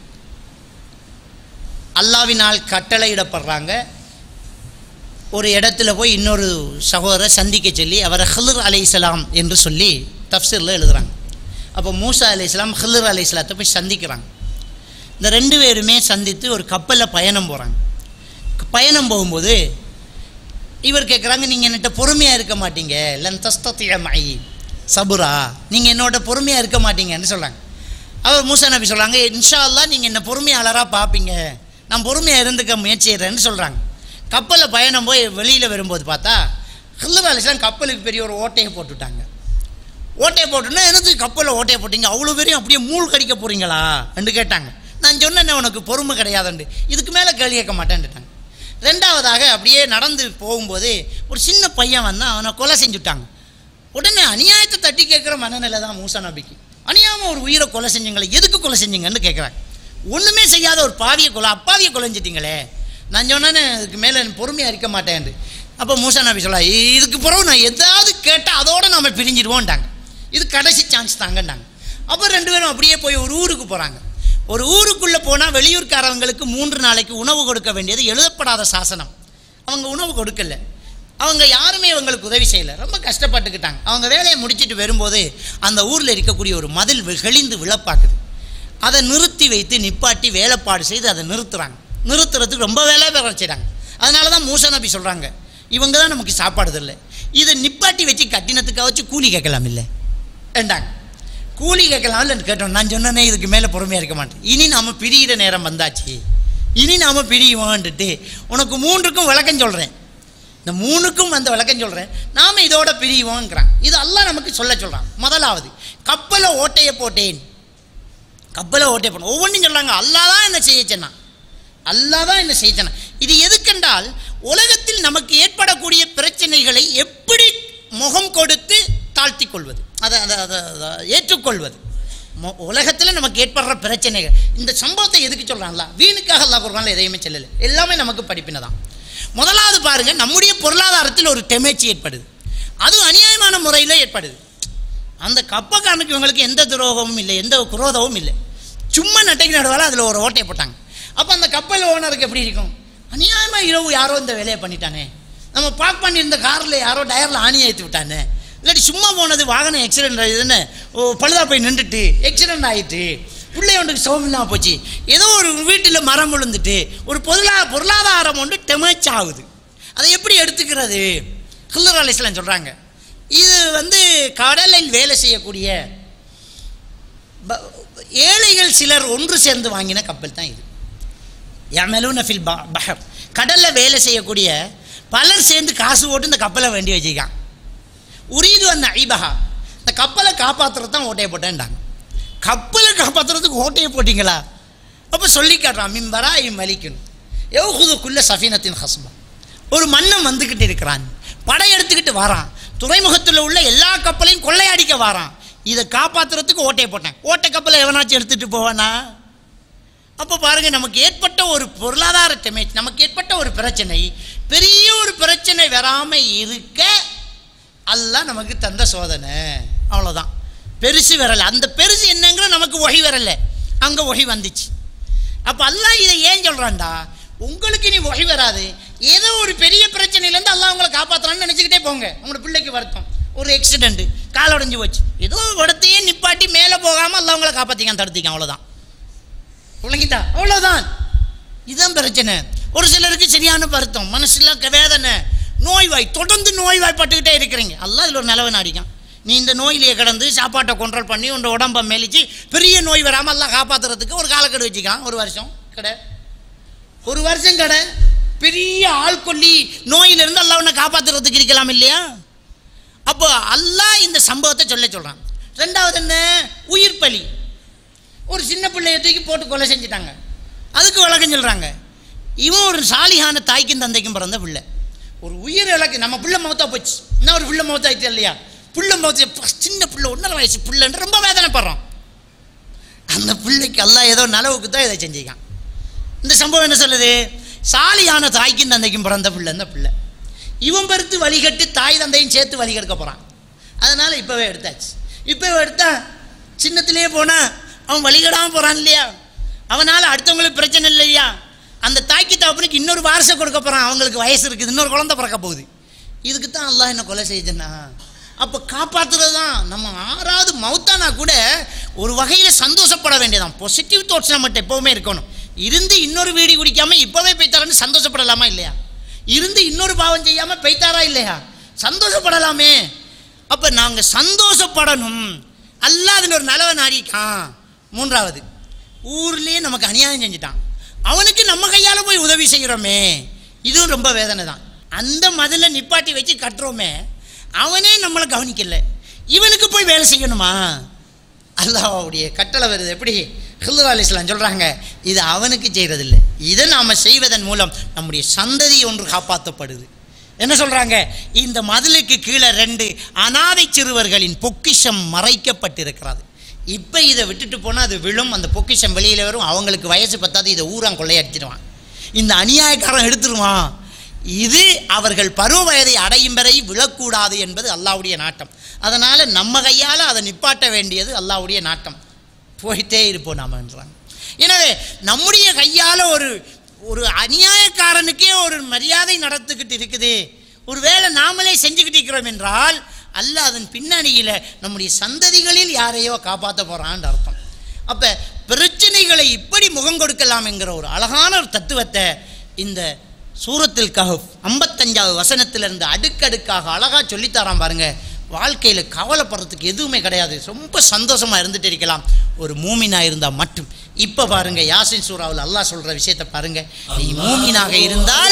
அல்லாஹ்வினால் கட்டளையிடப்படுறாங்க. ஒரு இடத்துல போய் இன்னொரு சகோதரரை சந்திக்க சொல்லி அவரை ஹில்ர் அலைஹிஸ்ஸலாம் என்று சொல்லி தஃப்சீரில் எழுதுகிறாங்க. அப்போ மூசா அலைஹிஸ்ஸலாம் ஹில்ர் அலைஹிஸ்ஸலாத்தை போய் சந்திக்கிறாங்க. இந்த ரெண்டு பேருமே சந்தித்து ஒரு கப்பலில் பயணம் போகிறாங்க. பயணம் போகும்போது இவர் கேட்குறாங்க, நீங்கள் என்னட்ட பொறுமையாக இருக்க மாட்டீங்க, லன் தஸ்தத்திய மை சபுரா, நீங்கள் என்னோட பொறுமையாக இருக்க மாட்டீங்கன்னு சொல்கிறாங்க. அவர் மூசா நபி சொல்கிறாங்க, இன்ஷா அல்லாஹ் நீங்கள் என்ன பொறுமையாளராக பார்ப்பீங்க, நான் பொறுமையாக இருந்துக்க முயற்சி செய்கிறேன்னு சொல்கிறாங்க. கப்பலில் பயணம் போய் வெளியில் வரும்போது பார்த்தா ஹில்ர் அலைஹிஸ்ஸலாம் கப்பலுக்கு பெரிய ஒரு ஓட்டையை போட்டுவிட்டாங்க. ஓட்டையை போட்டுன்னா எனக்கு கப்பலில் ஓட்டையை போட்டிங்க, அவ்வளோ பேரையும் அப்படியே மூழ்கடிக்க போகிறீங்களா என்று கேட்டாங்க. நான் சொன்னேன் உனக்கு பொறுமை கிடையாதுண்டு, இதுக்கு மேலே கேள்வி கேட்க மாட்டேன்ட்டாங்க. ரெண்டாவதாக அப்படியே நடந்து போகும்போது ஒரு சின்ன பையன் வந்தான், அவனை கொலை செஞ்சுட்டாங்க. உடனே அநியாயத்தை தட்டி கேட்குற மனநிலை தான் மூசா நபிக்கு. அநியாயமாக ஒரு உயிரை கொலை செஞ்சீங்களே, எதுக்கு கொலை செஞ்சீங்கன்னு கேட்குறாங்க. ஒன்றுமே செய்யாத ஒரு பாவியை கொலை, அப்பாவியை கொலைஞ்சிட்டிங்களே. நான் சொன்னேன்னு இதுக்கு மேலே பொறுமையாக இருக்க மாட்டேன். அப்போ மூசா நபி சொல்ல, இதுக்கு பிறகு நான் எதாவது கேட்டால் அதோடு நம்ம பிரிஞ்சிடுவோன்ட்டாங்க. இது கடைசி சான்ஸ் தாங்கன்னாங்க. அப்போ ரெண்டு பேரும் அப்படியே போய் ஒரு ஊருக்கு போகிறாங்க. ஒரு ஊருக்குள்ளே போனால் வெளியூர்காரவங்களுக்கு மூன்று நாளைக்கு உணவு கொடுக்க வேண்டியது எழுதப்படாத சாசனம். அவங்க உணவு கொடுக்கல, அவங்க யாருமே இவங்களுக்கு உதவி செய்யலை, ரொம்ப கஷ்டப்பட்டுக்கிட்டாங்க. அவங்க வேலையை முடிச்சுட்டு வரும்போது அந்த ஊரில் இருக்கக்கூடிய ஒரு மதில் கெளிந்து விழப்பாக்குது. அதை நிறுத்தி வைத்து நிப்பாட்டி வேலைப்பாடு செய்து அதை நிறுத்துகிறாங்க. நிறுத்துறதுக்கு ரொம்ப வேலை வேலை செய்கிறாங்க. அதனால தான் மூசா நபி சொல்கிறாங்க, இவங்க தான் நமக்கு சாப்பாடு இல்லை, இதை நிப்பாட்டி வச்சு கட்டினத்துக்காக வச்சு கூலி கேட்கலாம் இல்லை ஏண்டாங்க. கூலி கேட்கலாம் இல்லைன்னு கேட்டோம். நான் சொன்னேனே இதுக்கு மேலே பொறுமையாக இருக்க மாட்டேன், இனி நாம் பிரிகிற நேரம் வந்தாச்சு, இனி நாம் பிரியுவோன்ட்டு உனக்கு மூன்றுக்கும் விளக்கம் சொல்கிறேன், இந்த மூணுக்கும் அந்த விளக்கம் சொல்கிறேன், நாம் இதோட பிரியுவோங்கிறான். இது அல்லாஹ் நமக்கு சொல்ல சொல்கிறான். முதலாவது கப்பலை ஓட்டையை போட்டேன், கப்பலை ஓட்டையை போட்டேன். ஒவ்வொன்றும் சொல்கிறாங்க அல்லாஹ் தான் என்ன செய்ய சொன்னான், அல்லாஹ் தான் என்ன செய்ய சொன்னான். இது எதுக்கென்றால் உலகத்தில் நமக்கு ஏற்படக்கூடிய பிரச்சனைகளை எப்படி முகம் கொடுத்து தாழ்த்தி கொள்வது, அதை அதை அதை ஏற்றுக்கொள்வது. உலகத்தில் நமக்கு ஏற்படுற பிரச்சனைகள், இந்த சம்பவத்தை எதுக்கு சொல்கிறாங்களா, வீணுக்காக அல்லாஹ் குர்ஆன்ல எதையுமே சொல்லலை, எல்லாமே நமக்கு படிப்பினை தான். முதலாவது பாருங்கள், நம்முடைய பொருளாதாரத்தில் ஒரு டெமேச்சி ஏற்படுது, அதுவும் அநியாயமான முறையில் ஏற்படுது. அந்த கப்பக்காரனுக்கு இவங்களுக்கு எந்த துரோகமும் இல்லை, எந்த குரோதமும் இல்லை, சும்மா நட்டைக்கு நடுவால் அதில் ஒரு ஓட்டையை போட்டாங்க. அப்போ அந்த கப்பல் ஓனருக்கு எப்படி இருக்கும், அநியாயமாக இரவு யாரோ இந்த வேலையை பண்ணிட்டானே, நம்ம பார்க் பண்ணியிருந்த காரில் யாரோ டயரில் ஆணி ஏற்றி விட்டானே, இல்லாட்டி சும்மா போனது வாகனம் ஆக்சிடென்ட் ஆகிதுன்னு பழுதா போய் நின்றுட்டு ஆக்சிடென்ட் ஆகிட்டு பிள்ளையொன்றுக்கு சோகம் இல்லாமல் போச்சு, ஏதோ ஒரு வீட்டில் மரம் விழுந்துட்டு ஒரு பொருளா பொருளாதாரம் ஒன்று டெமேச் ஆகுது. அதை எப்படி எடுத்துக்கிறது? ஹில்ர் அலைஹிஸ்ஸலாம் சொல்கிறாங்க, இது வந்து கடலில் வேலை செய்யக்கூடிய ஏழைகள் சிலர் ஒன்று சேர்ந்து வாங்கின கப்பல் தான் இது. யமலூன ஃபில் பஹர், கடலில் வேலை செய்யக்கூடிய பலர் சேர்ந்து காசு போட்டு இந்த கப்பலை வேண்டி வச்சுக்கான். உரீது அந்த ஐபஹா, இந்த கப்பலை காப்பாற்றுறது தான் ஓட்டையை போட்டேன்டாங்க. கப்பலை காப்பாற்றுறதுக்கு ஓட்டையை போட்டிங்களா? அப்போ சொல்லி காட்டுறான், மிம்பரா இம் மலிக்கணும் எவ்வளோக்குள்ள சஃபீனத்தின் ஹஸ்பா, ஒரு மன்னன் வந்துக்கிட்டு இருக்கிறான், படை எடுத்துக்கிட்டு வரான், துறைமுகத்தில் உள்ள எல்லா கப்பலையும் கொள்ளையடிக்க வரான், இதை காப்பாற்றுறதுக்கு ஓட்டையை போட்டேன். ஓட்டை கப்பலை எவனாச்சும் எடுத்துகிட்டு போவானா? அப்போ பாருங்கள், நமக்கு ஏற்பட்ட ஒரு பொருளாதார டெமேஜ், நமக்கு ஏற்பட்ட ஒரு பிரச்சனை, பெரிய ஒரு பிரச்சனை வராமல் இருக்க அல்லாஹ் நமக்கு தந்த சோதனை, அவ்வளோதான். பெருசு வரலை, அந்த பெருசு என்னங்கிற நமக்கு ஒகி வரலை, அங்கே ஒகி வந்துச்சு. அப்போ அல்லாஹ் இதை ஏன் சொல்கிறான்டா, உங்களுக்கு நீ ஒகி வராது, ஏதோ ஒரு பெரிய பிரச்சனையிலேருந்து அல்லாஹ் உங்களை காப்பாற்றலான்னு நினச்சிக்கிட்டே போங்க. உங்களோட பிள்ளைக்கு வருத்தம், ஒரு ஆக்சிடென்ட்டு, கால் உடஞ்சி போச்சு, ஏதோ இடத்தையே நிப்பாட்டி மேலே போகாமல் அல்லாஹ் உங்களை காப்பாற்றிக்கான், தடுத்திக்கான், அவ்வளோதான். விளங்கிட்டா? அவ்வளோதான். இதுதான் பிரச்சனை. ஒரு சிலருக்கு சரியான வருத்தம், மனசில் வேதனை, நோய்வாய், தொடர்ந்து நோய்வாய்ப்பட்டுக்கிட்டே இருக்கிறீங்க. அல்லாஹ் இதில் ஒரு நிலவை நாடிக்கான். நீ இந்த நோயிலேயே கடந்து சாப்பாட்டை கண்ட்ரோல் பண்ணி உன்னோட உடம்பை மெலிச்சு பெரிய நோய் வராமல் எல்லாம் காப்பாற்றுறதுக்கு ஒரு காலக்கெடு வச்சுக்கான். ஒரு வருஷம் கடை, ஒரு வருஷம் கடை, பெரிய ஆள்கொல்லி நோயிலிருந்து அல்லாஹ் உன்னை காப்பாற்றுறதுக்கு இருக்கலாம் இல்லையா? அப்போ அல்லாஹ் இந்த சம்பவத்தை சொல்ல சொல்கிறான். ரெண்டாவது என்ன, உயிர் பலி. ஒரு சின்ன பிள்ளைய தூக்கி போட்டு கொலை செஞ்சுட்டாங்க, அதுக்கு விளக்கம் சொல்கிறாங்க. இவன் ஒரு சாலிகான தாய்க்கும் தந்தைக்கும் பிறந்த பிள்ளை, ஒரு உயிர் இலக்கு, நம்ம பிள்ளை மௌத்தா போச்சு, இன்னும் ஒரு பிள்ளை மௌத்தாயிட்டு இல்லையா, பிள்ளை மௌத்த சின்ன பிள்ளை ஒன்றரை வயசு பிள்ளைன்னு ரொம்ப வேதனைப்படுறோம். அந்த பிள்ளைக்கு அல்லாஹ் ஏதோ நலவுக்கு தான் இதை செஞ்சுக்கான். இந்த சம்பவம் என்ன சொல்லுது, சாலியான தாய்க்கும் தந்தைக்கும் பிறந்த பிள்ளை இந்த பிள்ளை, இவன் பெருத்து வழிகட்டு தாய் தந்தையும் சேர்த்து வழி கெடுக்க போகிறான். அதனால் இப்போவே எடுத்தாச்சு. இப்போவே எடுத்தா சின்னத்திலேயே போனால் அவன் வழிகடாமல் போகிறான் இல்லையா, அவனால் அடுத்தவங்களுக்கு பிரச்சனை இல்லையா, அந்த தாய்க்கு தகப்பனுக்கு இன்னொரு வாரிசை கொடுக்க போகிறான், அவங்களுக்கு வயசு இருக்குது, இன்னொரு குழந்தை பிறக்க போகுது. இதுக்கு தான் அல்லாஹ் என்ன கொலை செய்யுதுன்னா, அப்போ காப்பாற்றுறது தான். நம்ம ஆறாவது மௌத்தானா கூட ஒரு வகையில் சந்தோஷப்பட வேண்டியதான். பாசிட்டிவ் தாட்ஸ் நம்மகிட்ட எப்போவுமே இருக்கணும். இருந்து இன்னொரு வீடி குடிக்காமல் இப்போவே பெய்த்தாரான்னு சந்தோஷப்படலாமா இல்லையா? இருந்து இன்னொரு பாவம் செய்யாமல் பெய்த்தாரா இல்லையா? சந்தோஷப்படலாமே. அப்போ நாங்கள் சந்தோஷப்படணும். அல்லாஹ் அதில் ஒரு நலவை நாடிக்கான். மூன்றாவது, ஊர்லேயே நமக்கு அநியாயம் செஞ்சுட்டான், அவனுக்கு நம்ம கையால் போய் உதவி செய்கிறோமே, இதுவும் ரொம்ப வேதனை தான். அந்த மதிலை நிப்பாட்டி வச்சு கட்டுறோமே, அவனே நம்மளை கவனிக்கல, இவனுக்கு போய் வேலை செய்யணுமா? அல்லாஹ்வுடைய கட்டளை வருது. எப்படி? ஹில்ர் அலைஹிஸ்ஸலாம் சொல்கிறாங்க, இது அவனுக்கு செய்கிறதில்லை, இதை நாம் செய்வதன் மூலம் நம்முடைய சந்ததி ஒன்று காப்பாற்றப்படுது. என்ன சொல்கிறாங்க? இந்த மதிலுக்கு கீழே ரெண்டு அனாதை சிறுவர்களின் பொக்கிஷம் மறைக்கப்பட்டிருக்கிறது. இப்போ இதை விட்டுட்டு போனால் அது விழும், அந்த பொக்கிஷம் வெளியில் வரும், அவங்களுக்கு வயசு பத்தாது, இதை ஊரான் கொள்ளையடிச்சிடுவான், இந்த அநியாயக்காரன் எடுத்துருவான். இது அவர்கள் பருவ வயதை அடையும் வரை விழக்கூடாது என்பது அல்லாஹ்வுடைய நாட்டம். அதனால் நம்ம கையால் அதை நிப்பாட்ட வேண்டியது அல்லாஹ்வுடைய நாட்டம். போயிட்டே இருப்போம் நாம் என்றாங்க. எனவே நம்முடைய கையால் ஒரு ஒரு அநியாயக்காரனுக்கே ஒரு மரியாதை நடத்துக்கிட்டு இருக்குது, ஒரு வேளை நாமளே செஞ்சுக்கிட்டு இருக்கிறோம் என்றால் அல்லாஹ் அதன் பின்னணியில் நம்முடைய சந்ததிகளில் யாரையோ காப்பாற்ற போகிறான்னு அர்த்தம். அப்போ பிரச்சனைகளை இப்படி முகம் கொடுக்கலாம் என்கிற ஒரு அழகான ஒரு தத்துவத்தை இந்த சூரத்துல் கஹஃப் ஐம்பத்தஞ்சாவது வசனத்திலிருந்து அடுக்கடுக்காக அழகாக சொல்லித்தரான் பாருங்க. வாழ்க்கையில் கவலைப்படுறதுக்கு எதுவுமே கிடையாது, ரொம்ப சந்தோஷமாக இருந்துட்டு இருக்கலாம் ஒரு மூமினாக இருந்தால் மட்டும். இப்போ பாருங்க யாசின் சூராவில் அல்லாஹ் சொல்கிற விஷயத்தை பாருங்க. நீ மூமினாக இருந்தால்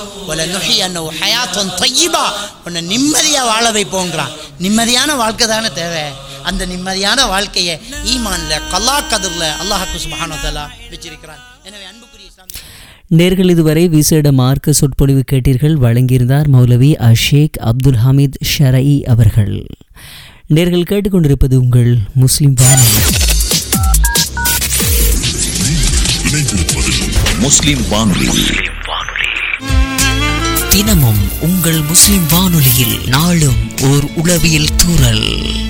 உன்னை நிம்மதியாக வாழ வைப்போங்கிறான். நிம்மதியான வாழ்க்கை தானே தேவை. அந்த நிம்மதியான வாழ்க்கையை ஈமான்ல கல்லா கதிரில் அல்லாஹ் சுப்ஹானஹு வ தஆலா வச்சிருக்கிறான். எனவே அன்புக்குரிய இஸ்லாமிய நேர்கள் இதுவரை விசேட மார்க்க சொற்பொழிவு கேட்டீர்கள். வழங்கியிருந்தார் மௌலவி அஷேக் அப்துல் ஹமீத் ஷரஇ அவர்கள். நேர்கள் கேட்டுக்கொண்டிருப்பது உங்கள் முஸ்லிம் வானொலி. முஸ்லிம் வானொலி தினமும் உங்கள் முஸ்லிம் வானொலியில் நாளும் ஓர் உளவியல் தூறல்.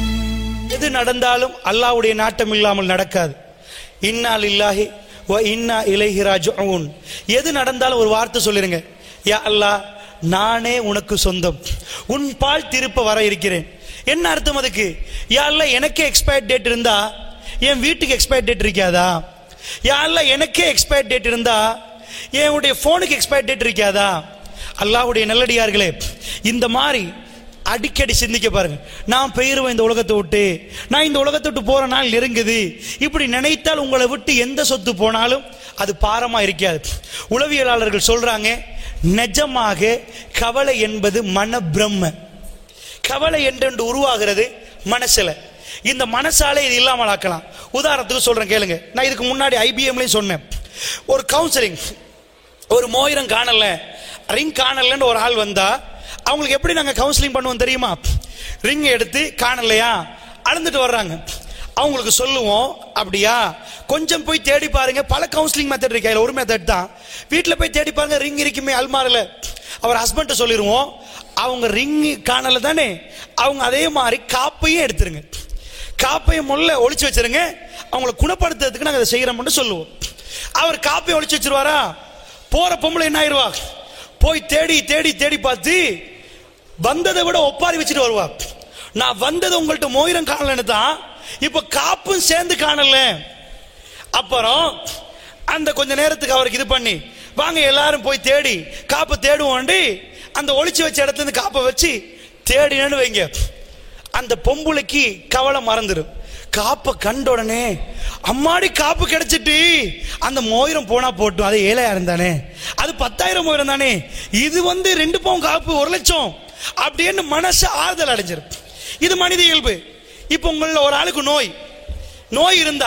எது நடந்தாலும் அல்லாஹ்வுடைய நாட்டம் இல்லாமல் நடக்காது. இன்னா லில்லாஹி வ இன்னா இலைஹி ராஜிஊன். எது நடந்தாலும் ஒரு வார்த்தை சொல்லிருங்க, யா அல்லாஹ் நானே உனக்கு சொந்தம், உன் பால் திருப்ப வர இருக்கிறேன். என்ன அர்த்தம் அதுக்கு? யா அல்லாஹ் எனக்கே எக்ஸ்பயர் டேட் இருந்தா என் வீட்டுக்கு எக்ஸ்பயர் டேட் இருக்காதா? யா அல்லாஹ் எனக்கே எக்ஸ்பயர் டேட் இருந்தா என்னுடைய போனுக்கு எக்ஸ்பயர் டேட் இருக்காதா? அல்லாஹ்வுடைய நல்லடியார்களே, இந்த மாதிரி அடிக்கடி சிந்திக்க பாருங்க. நான் பெயருவேன் இந்த உலகத்தை விட்டு, நான் இந்த உலகத்தை விட்டு போற நாள் நெருங்குது. இப்படி நினைத்தால் உங்களை விட்டு எந்த சொத்து போனாலும் அது பாரமா இருக்காது. உளவியலாளர்கள் சொல்றாங்க, நிஜமாக கவலை என்பது மன பிரம்ம. கவலை என்று உருவாகிறது மனசுல. இந்த மனசாலே இது இல்லாமல் ஆக்கலாம். உதாரணத்துக்கு சொல்றேன் கேளுங்க. நான் இதுக்கு முன்னாடி ஐபிஎம்லயும் சொன்னேன். ஒரு கவுன்சிலிங், ஒரு மோயிரம் காணல, ரிங் காணலன்னு ஒரு ஆள் வந்தா அவங்களுக்கு எப்படி நாங்கள் கவுன்சிலிங் பண்ணுவோம் தெரியுமா? ரிங் எடுத்து காணலையா அளந்துட்டு வர்றாங்க, அவங்களுக்கு சொல்லுவோம், அப்படியா கொஞ்சம் போய் தேடி பாருங்க. பல கவுன்சிலிங் மெத்தட் இருக்கு, அதில் ஒரு மெத்தட் தான். வீட்டில் போய் தேடி பாருங்க, ரிங் இருக்குமே அல்மாரில். அவர் ஹஸ்பண்ட் சொல்லிடுவோம், அவங்க ரிங் காணல தானே, அவங்க அதே மாதிரி காப்பையும் எடுத்துருங்க, காப்பையும் முள்ள ஒளிச்சு வச்சிருங்க, அவங்களை குணப்படுத்துறதுக்கு நாங்கள் அதை செய்யறோம்னு சொல்லுவோம். அவர் காப்பையை ஒளிச்சு வச்சிருவாரா? போற பொம்பளை என்ன ஆயிடுவா? போய் தேடி தேடி தேடி பார்த்து வந்ததை விட ஒப்பாரி வச்சுட்டு வருவா. நான் வந்தது உங்கள்கிட்ட மோயிரம் காணலன்னு தான், இப்ப காப்பும் சேர்ந்து காணல. அப்புறம் அந்த கொஞ்ச நேரத்துக்கு அவருக்கு இது பண்ணி, வாங்க எல்லாரும் போய் தேடி காப்பை தேடுவோண்டி அந்த ஒளிச்சு வச்ச இடத்துல இருந்து காப்பை வச்சு தேடினு வைங்க, அந்த பொம்புளைக்கு கவலை மறந்துடும். காப்பை கண்ட உடனே அம்மாடி காப்பு கிடைச்சிட்டு, அந்த மோயிரம் போனா போட்டும், அது ஏழையா இருந்தானே, அது பத்தாயிரம் மோயிரம் தானே, இது வந்து ரெண்டு பவுன் காப்பு ஒரு லட்சம் அப்படின்னு மனசு ஆறுதல் அடைஞ்சிரும். இது மனித இயல்பு. இப்ப உங்கள ஒரு ஆளுக்கு நோய் நோய் இருந்தா,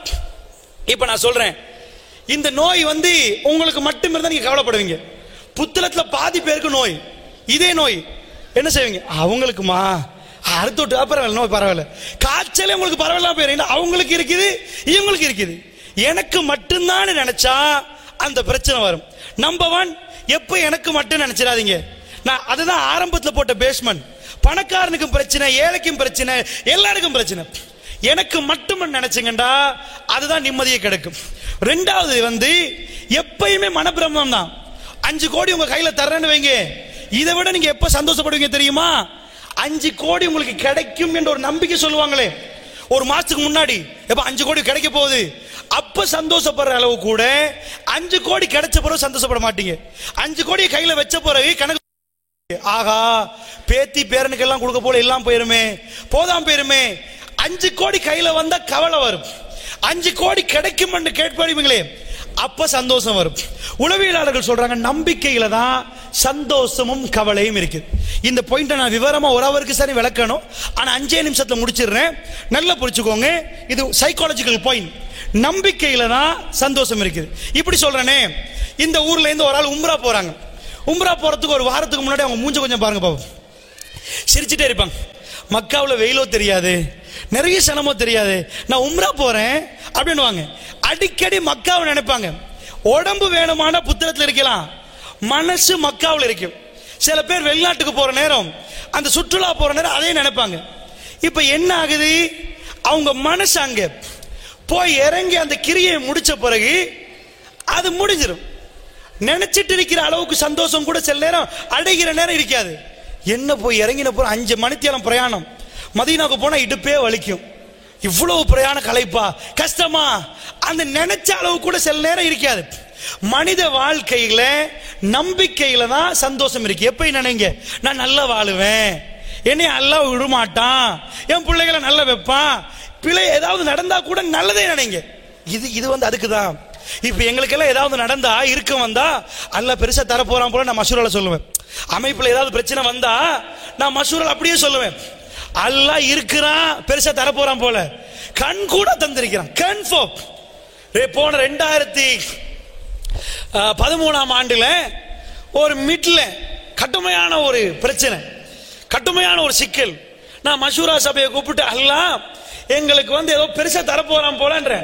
இப்ப நான் சொல்றேன், இந்த நோய் வந்து உங்களுக்கு மட்டும் இருந்தா நீங்க கவலைப்படுவீங்க. புத்தளத்துல பாதி பேருக்கு நோய், இதே நோய் என்ன செய்வீங்க? அவங்களுக்குமா அடுத்து பரவாயில்ல, நோய் பரவாயில்ல, காய்ச்சல் உங்களுக்கு பரவாயில்ல போயிரு, அவங்களுக்கு இருக்குது இவங்களுக்கு இருக்குது, எனக்கு மட்டும்தான் நினைச்சா அந்த பிரச்சனை வரும். நம்பர் ஒன், எப்ப எனக்கு மட்டும் நினைச்சிடாதீங்க. நான் அதுதான் ஆரம்பத்தில் போட்ட பேஸ்மெண்ட். பணக்காரனுக்கும் பிரச்சனை, ஏழைக்கும் பிரச்சனை, எல்லாருக்கும் பிரச்சனை. எனக்கு மட்டும் நினைச்சுங்கண்டா அதுதான் நிம்மதியை கிடைக்கும். ரெண்டாவது வந்து எப்பயுமே மனப்பிரமம் தான். அஞ்சு கோடி உங்க கையில தர்றேன்னு வைங்க, இதை விட நீங்க எப்ப சந்தோஷப்படுவீங்க தெரியுமா? அஞ்சு கோடி உங்களுக்கு கிடைக்கும் என்ற ஒரு நம்பிக்கை சொல்லுவாங்களே ஒரு மாசத்துக்கு முன்னாடி, எப்ப அஞ்சு கோடி கிடைக்க போகுது, அப்ப சந்தோஷப்படுற அளவு கூட அஞ்சு கோடி கிடைச்ச பிறகு சந்தோஷப்பட மாட்டீங்க. அஞ்சு கோடி கையில வச்ச பிறகு கணக்கு, ஆகா பேத்தி பேரனுக்கு எல்லாம் கொடுக்க போல எல்லாம் போயிருமே, போதாம் போயிருமே. அஞ்சு கோடி கையில வந்தா கவலை வரும். அஞ்சு கோடி கிடைக்கும் என்று கேட்பீங்களே, அப்ப சந்தோஷம் வரும். உளவியலாளர்கள் சொல்றாங்க, நம்பிக்கையில தான் சந்தோஷமும் கவலையும் இருக்கு. இந்த பாயிண்ட் நான் விவரமா ஒரு அவருக்கு சரி விளக்கணும், ஆனா அஞ்சே நிமிஷத்துல முடிச்சிடுறேன். நல்லா புரிச்சுக்கோங்க, இது சைக்காலஜிக்கல் பாயிண்ட். நம்பிக்கையில தான் சந்தோஷம் இருக்குது. இப்படி சொல்றேனே, இந்த ஊர்ல இருந்து ஒரு ஆள் உம்ரா போறாங்க. உம்ரா போறதுக்கு ஒரு வாரத்துக்கு முன்னாடி அவங்க மூஞ்ச கொஞ்சம் பாருங்க பாப்போம். சிரிச்சுட்டே இருப்பாங்க. மக்காவில் வெயிலோ தெரியாது, நிறைய சனமோ தெரியாது, நான் உம்ரா போறேன் அப்படின்னுவாங்க. அடிக்கடி மக்காவை நினைப்பாங்க. உடம்பு வேணுமான புத்திரத்தில் இருக்கலாம், மனசு மக்காவில் இருக்கும். சில பேர் வெளிநாட்டுக்கு போற நேரம், அந்த சுற்றுலா போற நேரம் அதே நினைப்பாங்க. இப்ப என்ன ஆகுது, அவங்க மனசு அங்க போய் இறங்கி அந்த கிரியை முடிச்ச பிறகு அது முடிஞ்சிடும். நினைச்சிட்டு இருக்கிற அளவுக்கு சந்தோஷம் கூட சில நேரம் அடைகிற நேரம் இருக்காது. என்ன போய் இறங்கின போற அஞ்சு மணித்தியாலம் பிரயாணம், மதீனாவுக்கு போனா இடுப்பே வலிக்கும். இவ்வளவு பிரயாண களைப்பா, கஷ்டமா, அந்த நினைச்ச அளவு கூட சில நேரம் இருக்காது. மனித வாழ்க்கையில நம்பிக்கையில தான் சந்தோஷம் இருக்கு. எப்ப நினைங்க, நான் நல்லா வாழுவேன், என்னை அல்லாஹ் விடமாட்டான், என் பிள்ளைகளை நல்ல வைப்பான், பிள்ளை ஏதாவது நடந்தா கூட நல்லதே நினைங்க. இது இது வந்து அதுக்குதான். இப்ப எங்களுக்கெல்லாம் ஏதாவது நடந்தா இருக்க வந்தா அல்லாஹ் பெருசா தர போறான் போல நான் மசூரால சொல்லுவேன். அமைப்புல ஏதாவது பிரச்சனை வந்தா நான் மசூரால அப்படியே சொல்லுவேன், அல்லாஹ் இருக்கிறான், பெருசா தர போறான் போல. கண் கூட தந்திருக்கிறான். கன்ஃபார்ம். போன ரெண்டாயிரத்தி பதிமூணாம் ஆண்டுல ஒரு மிட்ல கடுமையான ஒரு பிரச்சனை, கடுமையான ஒரு சிக்கல். நான் மசூரா சபையை கூப்பிட்டு, அல்லாஹ் எங்களுக்கு வந்து ஏதோ பெருசா தரப்போறான் போலன்ற.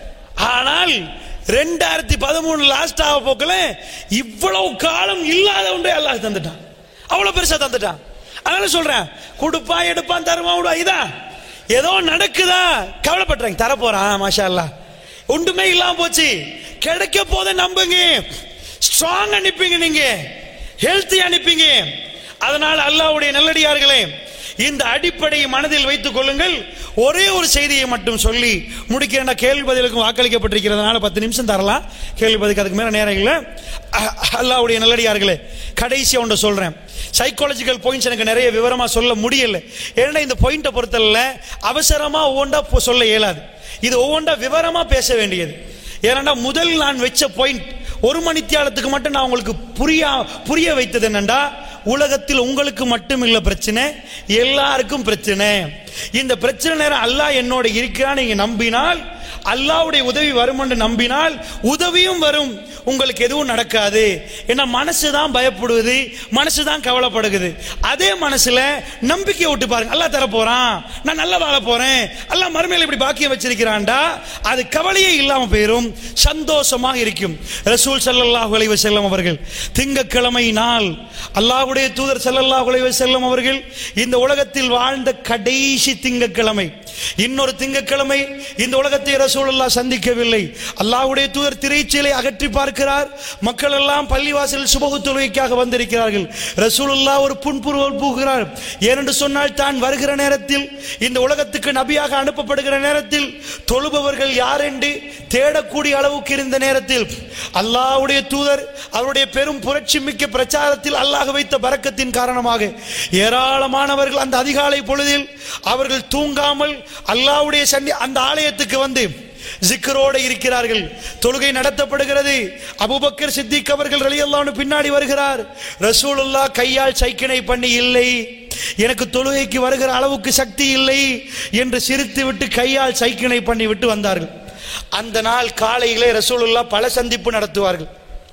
ஆனால் ரெண்டாயிரத்தி பதிமூணு லாஸ்ட் ஆக போக்கல இவ்வளவு காலம் இல்லாத ஒன்றே அல்லாஹ் தந்துட்டான். அவ்வளவு பெருசா தந்துட்டான். அதனால சொல்றேன், கொடுப்பான் எடுப்பான் தருவான் விடுவா, இதான் ஏதோ நடக்குதா கவலைப்படுறாங்க. தரப்போறான் மாஷா அல்லாஹ், ஒன்றுமே இல்லாம போச்சு, கிடைக்க போத நம்புங்க, ஸ்ட்ராங் அனுப்பிங்க, நீங்க ஹெல்த்தி அனுப்பிங்க. அதனால அல்லாஹ்வுடைய நல்லடியார்களே, இந்த அடிப்படையை மனதில் வைத்துக் கொள்ளுங்கள். ஒரே ஒரு செய்தியை மட்டும் சொல்லி முடிக்கிறேன். கேள்வி பதிலுக்கும் வாக்களிக்கப்பட்டிருக்கிறதுனால பத்து நிமிஷம் தரலாம், கேள்வி பதிலுக்கு அதுக்கு மேல நேரம் இல்லை. அல்லாஹ்வுடைய நல்லடியார்களே, கடைசியா ஒன்று சொல்றேன். சைக்காலஜிக்கல் பாயிண்ட்ஸ் எனக்கு நிறைய விவரமா சொல்ல முடியல. ஏன்னா இந்த பாயிண்ட்டை பொறுத்தல அவசரமா ஒவ்வொன்றா சொல்ல இயலாது. இது ஒவ்வொன்றா விவரமா பேச வேண்டியது. ஏன்னா முதல் நான் வச்ச பாயிண்ட் ஒரு மணித்தியாலத்துக்கு மட்டும் நான் உங்களுக்கு புரிய புரிய வைத்தது என்னண்டா, உலகத்தில் உங்களுக்கு மட்டும் இல்ல பிரச்சனை, எல்லாருக்கும் பிரச்சனை. இந்த பிரச்சனை நேரம் அல்லாஹ் என்னோட இருக்கிறான் நீங்க நம்பினால், அல்லாஹ்வுடைய உதவி வரும் என்று நம்பினால் உதவியும் வரும், உங்களுக்கு எதுவும் நடக்காது. ஏன்னா மனசுதான் பயப்படுவது, மனசுதான் கவலைப்படுகிறது. அதே மனசுல நம்பிக்கை விட்டு பாருங்க, அல்லாஹ் தர போறான், நான் நல்லா வாழ போறேன், அல்லாஹ் மறுமையில இப்படி பாக்கியம் வச்சிருக்கிறான்டா, அது கவலையே இல்லாம போயிரும், சந்தோஷமாக இருக்கும். ரசூல் ஸல்லல்லாஹு அலைஹி வஸல்லம் அவர்கள் திங்கட்கிழமை நாள் அல்லாஹ்வுடைய தூதர் ஸல்லல்லாஹு அலைஹி வஸல்லம் அவர்கள் இந்த உலகத்தில் வாழ்ந்த கடைசி திங்கட்கிழமை, இன்னொரு திங்கட்கிழமை இந்த உலகத்தை ரசூலுல்லாஹ் சந்திக்கவில்லை. அல்லாஹ்வுடைய தூதர் திரைச்சீலை அகற்றி பார்க்கிறார். மக்கள் எல்லாம் பள்ளிவாசலில் சுபஹு தொழுகைக்காக வந்திருக்கிறார்கள். ரசூலுல்லாஹ் ஒரு புன்புருவல் பூகிறார். ஏனென்று சொன்னால், தான் வருகிற நேரத்தில், இந்த உலகத்துக்கு நபியாக அனுப்பப்படுகிற நேரத்தில் தொழுபவர்கள் யார் என்று தேடக்கூடிய அளவுக்கு இருந்த நேரத்தில் அல்லாஹ்வுடைய தூதர் அவருடைய பெரும் புரட்சி மிக்க பிரச்சாரத்தில் அல்லாஹ் வைத்த பரக்கத்தின் காரணமாக ஏராளமானவர்கள் அந்த அதிகாலை பொழுதில் அவர்கள் தூங்காமல் அல்லாஹ்வுடைய சன்னி அந்த ஆலயத்துக்கு வந்து ஜிக்ரோடு இருக்கிறார்கள். தொழுகை நடத்தப்படுகிறது. அபூபக்கர் சித்திக் அவர்கள் ரலியல்லாஹு அன்ஹு பின்னாடி வருகிறார். ரசூலுல்லாஹ் கையால் சைக்கினை பண்ணி, இல்லை எனக்கு தொழுகைக்கு வருகிற அளவுக்கு சக்தி இல்லை என்று சிரித்து விட்டு கையால் சைக்கினை பண்ணி விட்டு வந்தார்கள். அந்த நாள் காலையிலே ரசூலுல்லாஹ் பல சந்திப்பு நடத்துவார்கள்.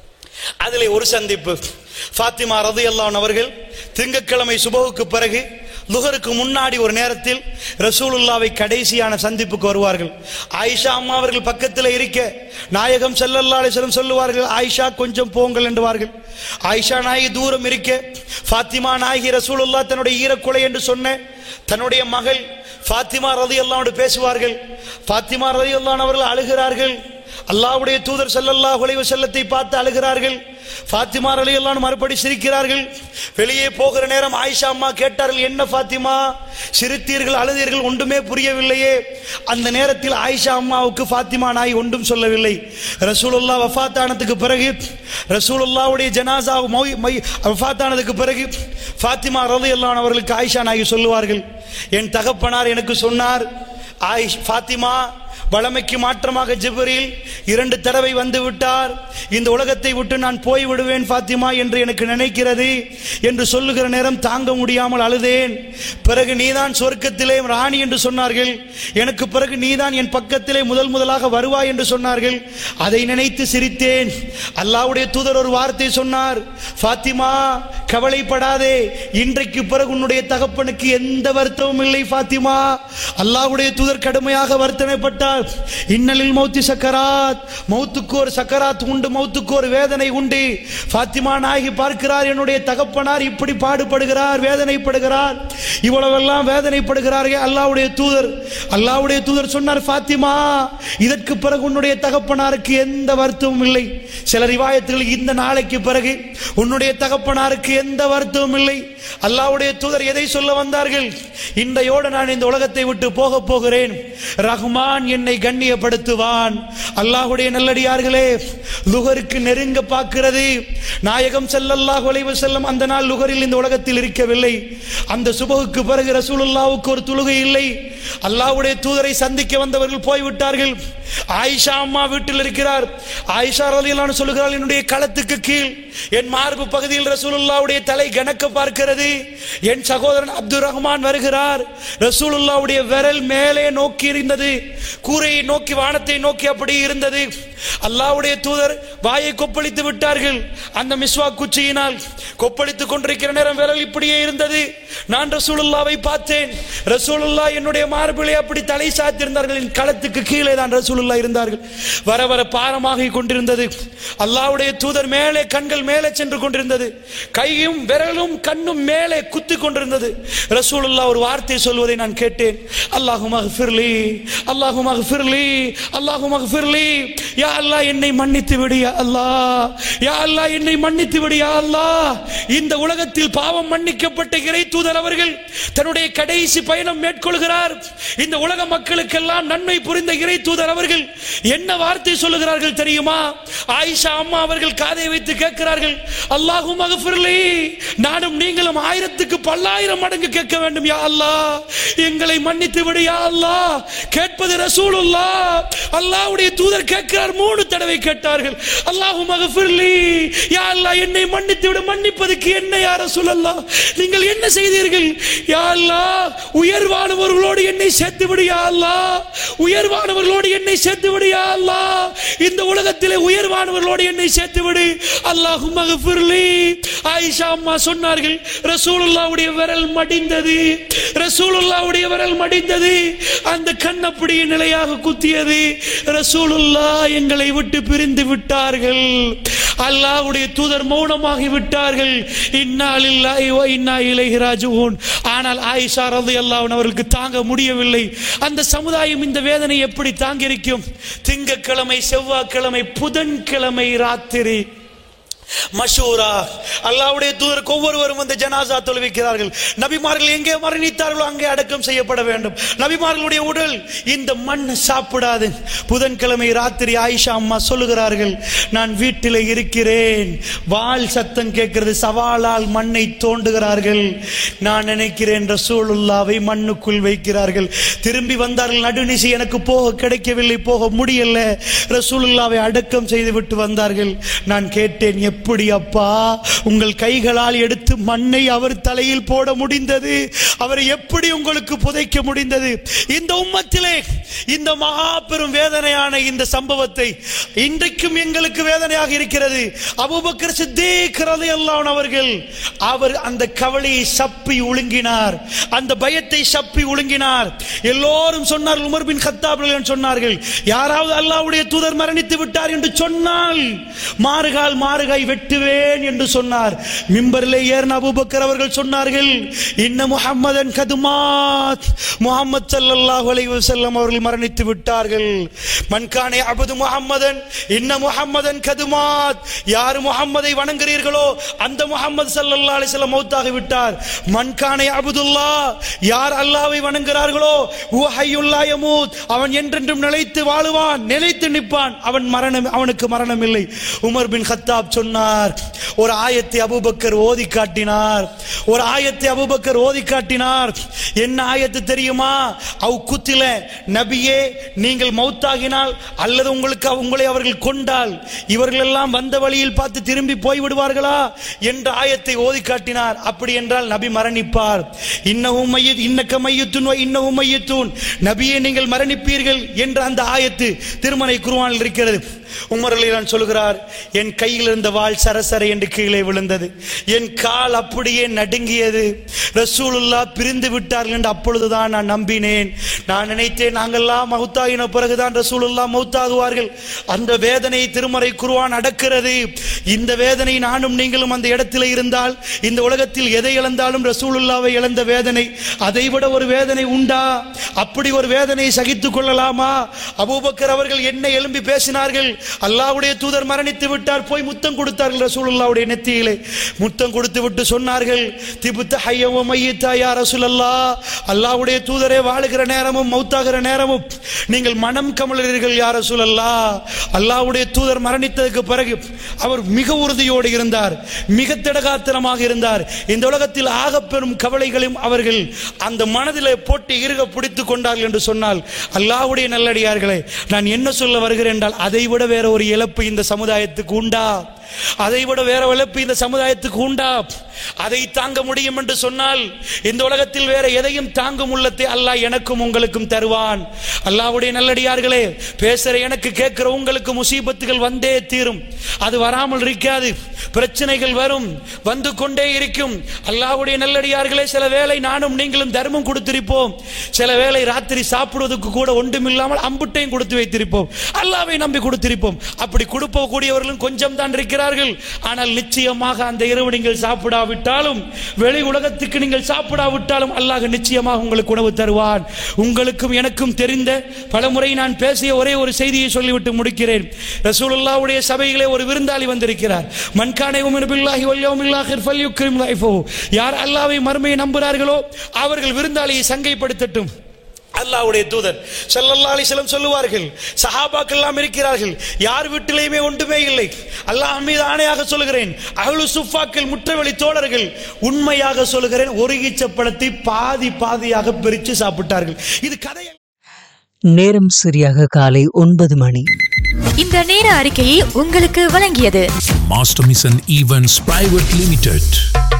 அதிலே ஒரு சந்திப்பு, ஃபாத்திமா ரலியல்லாஹு அன்ஹா அவர்கள் திங்கட்கிழமை சுபஹுக்கு பிறகு லுஹருக்கு முன்னாடி ஒரு நேரத்தில் ரசூலுல்லாவை கடைசியான சந்திப்புக்கு வருவார்கள். ஆயிஷா அம்மா அவர்கள் பக்கத்தில் இருக்க நாயகம் ஸல்லல்லாஹு அலைஹி வஸல்லம் சொல்லுவார்கள், ஆயிஷா கொஞ்சம் போங்கள் என்றுவார்கள். ஆயிஷா நாயகி தூரம் இருக்க ஃபாத்திமா நாயகி ரசூலுல்லாஹ் தன்னுடைய ஈரக்குலை என்று சொன்ன தன்னுடைய மகள் ஃபாத்திமா ரலியல்லாஹு அன்ஹா பேசுவார்கள். ஃபாத்திமா ரலியல்லாஹு அன்ஹா அவர்கள் அழுகிறார்கள். அல்லாஹ்வுடைய தூதர் ஸல்லல்லாஹு அலைஹி வஸல்லத்தை பார்த்து அழுகிறார்கள். ஃபாத்திமா ரலியல்லாஹு அன்ஹா மறுபடி சிரிக்கிறார்கள். வெளியே போகிற நேரம் ஆயிஷா அம்மா கேட்டார்கள், என்ன ஃபாத்திமா சிரித்தீர்கள், அழுதீர்கள், ஒன்றுமே புரியவில்லையே. அந்த நேரத்தில் ஆயிஷா அம்மாவுக்கு ஃபாத்திமா நாய் ஒன்றும் சொல்லவில்லை. ரசூலுல்லாஹ் வஃபாத்தானதுக்கு பிறகு, ரசூலுல்லாஹ்வுடைய ஜனாஸா வஃபாத்தானதுக்கு பிறகு ஃபாத்திமா ரலியல்லாஹு அன்ஹா அவர்களுக்கு ஆயிஷா நாய் சொல்லுவார்கள், என் தகப்பனார் எனக்கு சொன்னார், ஆயிஷ் ஃபாத்திமா வளமைக்கு மாற்றமாக ஜிப்ரீல் இரண்டு தடவை வந்து விட்டார். இந்த உலகத்தை விட்டு நான் போய் விடுவேன் ஃபாத்திமா என்று எனக்கு நினைக்கிறது என்று சொல்லுகிற நேரம் தாங்க முடியாமல் அழுதேன். பிறகு நீதான் சொர்க்கத்திலே ராணி என்று சொன்னார்கள். எனக்கு பிறகு நீதான் என் பக்கத்திலே முதல் முதலாக வருவாய் என்று சொன்னார்கள். அதை நினைத்து சிரித்தேன். அல்லாஹ்வுடைய தூதர் ஒரு வார்த்தை சொன்னார், ஃபாத்திமா கவலைப்படாதே, இன்றைக்கு பிறகு உன்னுடைய தகப்பனுக்கு எந்த வருத்தமும் இல்லை ஃபாத்திமா. அல்லாஹ்வுடைய தூதர் கடுமையாக வருத்தனைப்பட்டார். இன்னலில் மௌத்தி சக்கராத், மௌத்துக்கு ஒரு சக்கராத் உண்டு, மௌத்துக்கு ஒரு வேதனை உண்டு. ஃபாத்திமா நாயகி பார்க்கிறார், என்னுடைய தகப்பனார் இப்படி பாடுபடுகிறார், வேதனைப்படுகிறார், இவ்வளவெல்லாம் வேதனைப்படுகிறார்கள். அல்லாஹ்வுடைய தூதர் அல்லாஹ்வுடைய தூதர் சொன்னார், ஃபாத்திமா இதற்கு பிறகு உன்னுடைய தகப்பனாருக்கு எந்த வருத்தமும் இல்லை. சில ரிவாயத்துகள் இந்த நாளைக்கு பிறகு உன்னுடைய தகப்பனாருக்கு எந்த வருத்தமும் இல்லை. அல்லாஹ்வுடைய தூதர் எதை சொல்ல வந்தார்கள்? இன்றையோடு நான் இந்த உலகத்தை விட்டு போக போகிறேன், ரஹ்மான் என்னை கண்ணியப்படுத்துவான். அல்லாஹ்வுடைய நல்லடியார்களே, லுகருக்கு நெருங்க பார்க்கிறது. நாயகம் ஸல்லல்லாஹு அலைஹி வஸல்லம் அந்த நாள் லுகரில் இந்த உலகத்தில் இருக்கவில்லை. அந்த சுபஹுக்கு பிறகு ரசூலுல்லாஹ்வுக்கு ஒரு தொழுகை இல்லை. அல்லாஹ்வுடைய தூதரை சந்திக்க வந்தவர்கள் போய்விட்டார்கள். ஆயிஷா அம்மா வீட்டில் இருக்கிறார். ஆயிஷா ரலியல்லாஹு அன்ஹா சொல்கிறாள், என்னுடைய களத்துக்கு கீழ் என் மார்பு பகுதியில் ரசூலுல்லாஹ்வுடைய தலை கணக்க பார்க்கிறது. என் சகோதரன் அப்துல் ரஹ்மான் வருகிறார். ரசூலுல்லாஹ்வுடைய விரல் மேலே நோக்கி இருந்தது, கூரையை நோக்கி வானத்தை நோக்கி அப்படி இருந்தது. அல்லாஹ்வுடைய தூதர் வாயை கொப்பளித்து விட்டார்கள். அந்த மிஸ்வாக் குச்சியினால் கொப்பளித்துக் கொண்டிருக்கிற நேரம் விரல் இப்படியே இருந்தது. நான் ரசூலுல்லாஹ்வை பார்த்தேன். ரசூலுல்லாஹ் என்னுடைய மார்பிலே அப்படி தலை சாத்திருந்தார்கள். என் களத்துக்கு கீழே தான் ரசூலுல்லாஹ் இருந்தார்கள். வர வர பாரமாகி கொண்டிருந்தது. அல்லாஹ்வுடைய தூதர் மேலே, கண்கள் மேலே சென்று கொண்டிருந்தது. கையும் விரலும் கண்ணும் மேலே குத்தி கொண்டிருந்தது. ரசூலுல்லாஹ் ஒரு வார்த்தை சொல்வதை நான் கேட்டேன், அல்லாஹும்ம ஃபிர்லி, அல்லாஹும்ம ஃபிர்லி, அல்லாஹும்ம ஃபிர்லி. யா அல்லாஹ் என்னை மன்னித்து விடு யா அல்லாஹ், யா அல்லாஹ் என்னை மன்னித்து விடு யா அல்லாஹ். இந்த உலகத்தில் பாவம் மன்னிக்கப்பட்ட இறை தூதர் அவர்கள் தன்னுடைய கடைசி பயணம் மேற்கொள்கிறார். இந்த உலக மக்களுக்கெல்லாம் நன்மை புரிந்த இறை தூதர் அவர்கள் என்ன வார்த்தை சொல்லுகிறார்கள் தெரியுமா? ஆயிஷா அம்மா அவர்கள் காதை வைத்து கேட்கிறார்கள், அல்லாஹும்ம ஃபிர்லி, நானும் நீங்களும் ஆயிரத்துக்கு பல்லாயிரம் மடங்கு கேட்க வேண்டும் யா அல்லாஹ், எங்களை மன்னித்து விடு யா அல்லாஹ். கேட்பது ரசூலுல்லாஹ். அல்லாஹ்வுடைய தூதர் கேட்கிறார், மூணு தடவை கேட்டார்கள், அல்லாஹும்ம ஃபிர்லி, யா அல்லாஹ் என்னை மன்னித்து விடு. மன்னிப்பதற்கு என்ன யா ரசூலல்லாஹ், நீங்கள் என்ன செய்தீர்கள்? யா அல்லாஹ் உயர்வானவர்களோடு என்னை சேர்த்து விடு யா அல்லாஹ், உயர்வானவர்களோடு என்னை சேர்த்து விடு யா அல்லாஹ், இந்த உலகத்திலே உயர்வானவர்களோடு என்னை சேர்த்து விடு. அல்லாஹும்ம ஃபிர்லி. ஆயிஷா அம்மா சொன்னார்கள், ரசூலுல்லாஹ்வுடைய விரல் மடிந்தது, ரசூலுல்லாஹ்வுடைய விரல் மடிந்தது. அந்த கண் அப்படியே நிலையாக குத்தியது. ரசூலுல்லாஹ் எங்களை விட்டு பிரிந்து விட்டார்கள். அல்லாஹ்வுடைய தூதர் மௌனமாகி விட்டார்கள். இன்னா லில்லாஹி வ இன்னா இலைஹி ராஜிஊன். ஆனால் ஆயிஷா ரலியல்லாஹு அன்ஹா அவர்களுக்கு தாங்க முடியவில்லை. அந்த சமுதாயம் இந்த வேதனை எப்படி தாங்கியிருக்கும்? திங்கட்கிழமை, செவ்வாய்க்கிழமை, புதன்கிழமை ராத்திரி மஷூரா, அல்லாஹ்வுடைய தூதருக்கு ஒவ்வொருவரும் வந்து ஜனாசா தொழுவிக்கிறார்கள். நபிமார்கள் எங்கே மரணித்தார்களோ அங்கே அடக்கம் செய்யப்பட வேண்டும். நபிமார்களுடைய உடல் இந்த மண் சாப்பிடாது. புதன்கிழமை ராத்திரி ஆயிஷா அம்மா சொல்லுகிறார்கள், நான் வீட்டில் இருக்கிறேன், வாள் சத்தம் கேட்கிறது, சவாலால் மண்ணை தோண்டுகிறார்கள். நான் நினைக்கிறேன் ரசூலுல்லாவை மண்ணுக்குள் வைக்கிறார்கள். திரும்பி வந்தார்கள், நடுநிசி எனக்கு போக கிடைக்கவில்லை, போக முடியல, ரசூலுல்லாவை அடக்கம் செய்து விட்டு வந்தார்கள். நான் கேட்டேன், எப்படி அப்பா உங்கள் கைகளால் எடுத்து மண்ணை அவர் தலையில் போட முடிந்தது? அவரை எப்படி உங்களுக்கு புதைக்க முடிந்தது? இந்த உம்மத்திலே இந்த மகா பெரும் வேதனையான இந்த சம்பவத்தை இன்றைக்கும் எங்களுக்கு வேதனையாக இருக்கிறது. அபூபக்கர் சித்தீக் ரலியல்லாஹு அன்ஹு அவர்கள் அவர் அந்த கவலையை சப்பி ஒழுங்கினார், அந்த பயத்தை சப்பி ஒழுங்கினார். எல்லோரும் சொன்னார்கள், உமர் பின் கத்தாப் சொன்னார்கள், யாராவது அல்லாஹ்வுடைய தூதர் மரணித்து விட்டார் என்று சொன்னால் மாறுகால் மாறுகாய் வெட்டுவேன் என்று சொன்னார். மிம்பரிலே ஏறின அபூபக்கர் அவர்கள் சொன்னார்கள், இன்ன முஹம்மதன் கதுமாத், முஹம்மது ஸல்லல்லாஹு அலைஹி வஸல்லம் அவர்கள் மரணித்து விட்டார்கள். மன்கானே அபது முஹம்மதன் இன்ன முஹம்மதன் கதுமாத், யார் முஹம்மதை வணங்குகிறீர்களோ அந்த முஹம்மது ஸல்லல்லாஹு அலைஹி வஸல்லம் மௌத்தாகி விட்டார். மன்கானே அபுதுல்லாஹ், யார் அல்லாஹ்வை வணங்குகிறார்களோ ஹுவ ஹய்யுல் லா யமூத், அவன் என்றென்றும் நிலைத்து வாழுவான், நிலைத்து நிற்பான், அவன் மரணம், அவனுக்கு மரணம் இல்லை. உமர் பின் கத்தாப் சொன்னார், சொன்னார். ஒரு ஆயத்தை அபூபக்கர் ஓதி காட்டினார். ஒரு ஆயத்தை அபூபக்கர் ஓதி காட்டினார். என்ன ஆயத்து தெரியுமா? அவ் குத்தில, நபியே நீங்கள் மௌத்தாகினால் அல்லது உங்களுக்கு உங்களை அவர்கள் கொண்டால் இவர்கள் எல்லாம் வந்த வழியில் பார்த்து திரும்பி போய் விடுவார்களா என்ற ஆயத்தை ஓதி காட்டினார். அப்படி என்றால் நபி மரணிப்பார். இன்னஹும் மையத் இன்னக மையத்துன் வ இன்னஹும் மையத்துன், நபியே நீங்கள் மரணிப்பீர்கள் என்ற அந்த ஆயத்து திருமறை குர்ஆனில் இருக்கிறது. உமர் ரலியல்லாஹு அன்ஹு சொல்கிறார், என் கையில் இருந்த வாள் சரசர என்று கீழே விழுந்தது, என் கால் அப்படியே நடுங்கியது. ரசூலுல்லாஹ் பிரிந்து விட்டார்கள் என்று அப்பொழுதுதான் நான் நம்பினேன். நான் நினைத்தேன் நாங்கள்லாம் மௌத்தாகின பிறகுதான் ரசூலுல்லாஹ் மௌத்தாகுவார்கள். அந்த வேதனை திருமறை குர்ஆன் அடக்கிறது. இந்த வேதனை நானும் நீங்களும் அந்த இடத்தில் இருந்தால், இந்த உலகத்தில் எதை இழந்தாலும் ரசூலுல்லாவை இழந்த வேதனை, அதைவிட ஒரு வேதனை உண்டா? அப்படி ஒரு வேதனை சகித்துக் கொள்ளலாமா? அபூபக்கர் அவர்கள் என்ன எழும்பி பேசினார்கள். அல்லாஹ்வுடைய தூதர் மரணித்து விட்டார், போய் முத்தம் கொடுத்தார்கள் ரசூலுல்லாஹ்வுடைய நெத்தியிலே. முத்தம் கொடுத்து விட்டு சொன்னார்கள், திபுத்த ஹய்யவ மையித்தா யா ரசூலல்லாஹ், அல்லாஹ்வுடைய தூதரே வாழுகிற நேரமும் மௌத்தாகிற நேரமும் நீங்கள் மனம் கமலறீர்கள் யா ரசூலல்லாஹ். அல்லாஹ்வுடைய தூதர் மரணித்ததுக்கு பிறகு அவர் மிக உறுதியோடு இருந்தார், மிக திடகாத்திரமாக இருந்தார். இந்த உலகத்தில் ஆகப்பெரும் கவலைகளையும் அவர்கள் அந்த மனதிலே போட்டு இறுக பிடித்துக் கொண்டார்கள் என்று சொன்னால், அல்லாஹ்வுடைய நல்லடியார்களே, நான் என்ன சொல்ல வருகிறேன் என்றால், அதை விட வேற ஒரு இழப்பு இந்த சமுதாயத்துக்கு உண்டா? அதை விட வேற இழப்பு இந்த சமுதாயத்துக்கு உண்டா? அதை தாங்க முடியும் என்று சொன்னால் இந்த உலகத்தில் வேற எதையும் தாங்கும் உள்ளத்தை அல்லாஹ் எனக்கும் உங்களுக்கும் தருவான். அல்லாஹ்வுடைய நல்லடியார்களே, பேசுற எனக்கு கேட்கிற உங்களுக்கு முசீபத்துகள் வந்தே தீரும். அது வராமல் இருக்காது. பிரச்சனைகள் வரும், வந்து கொண்டே இருக்கும். அல்லாஹ்வுடைய நல்லடியார்களே, சில வேளை நானும் நீங்களும் தர்மம் கொடுத்திருப்போம், சில வேளை ராத்திரி சாப்பிடுவதற்கு கூட ஒன்றுமில்லாமல் அம்புட்டையும் கொடுத்து வைத்திருப்போம், அல்லாஹ்வை நம்பி கொடுத்திருப்போம். அப்படி கொடுப்ப கூடியவர்களும் கொஞ்சம் தான் இருக்கிறார்கள். ஆனால் நிச்சயமாக அந்த இரவு நீங்கள் சாப்பிடாவிட்டாலும், வெளி உலகத்துக்கு நீங்கள் சாப்பிடாவிட்டாலும் அல்லாஹ் நிச்சயமாக உங்களுக்கு உணவு தருவான். உங்களுக்கும் எனக்கும் தெரிந்த பலமுறை நான் பேசிய ஒரே ஒரு செய்தியை சொல்லிவிட்டு முடிக்கிறேன். ரசூலுல்லாஹ்வுடைய சபையிலே ஒரு விருந்தாளி வந்திருக்கிறார். மன்கான யுமினு பில்லாஹி வல் யௌமில் ஆகிர் ஃபல்யுக்ரிம் லைஃபஹு, யார் அல்லாஹ்வை மறுமையை நம்புகிறார்களோ அவர்கள் விருந்தாளியை சங்கைப்படுத்தட்டும். அல்லாஹ்வுடைய தூதர் ஸல்லல்லாஹு அலைஹி வஸல்லம் சொல்லுவார்கள், சஹாபாக்கள் எல்லாம் இருக்கிறார்கள், யார் வீட்டிலேயுமே ஒன்றுமே இல்லை. அல்லாஹ் மீது ஆணையாக சொல்கிறேன், அஹ்லு சுஃபாக்கள் முற்றவெளி தோழர்கள், உண்மையாக சொல்கிறேன், ஒரு ஈச்சப்பழத்தை பாதி பாதியாக பிரித்து சாப்பிட்டார்கள். இது கதை. நேரம் சரியாக காலை ஒன்பது மணி. இந்த நேர அறிக்கையை உங்களுக்கு வழங்கியது Master Mission Events Private Limited.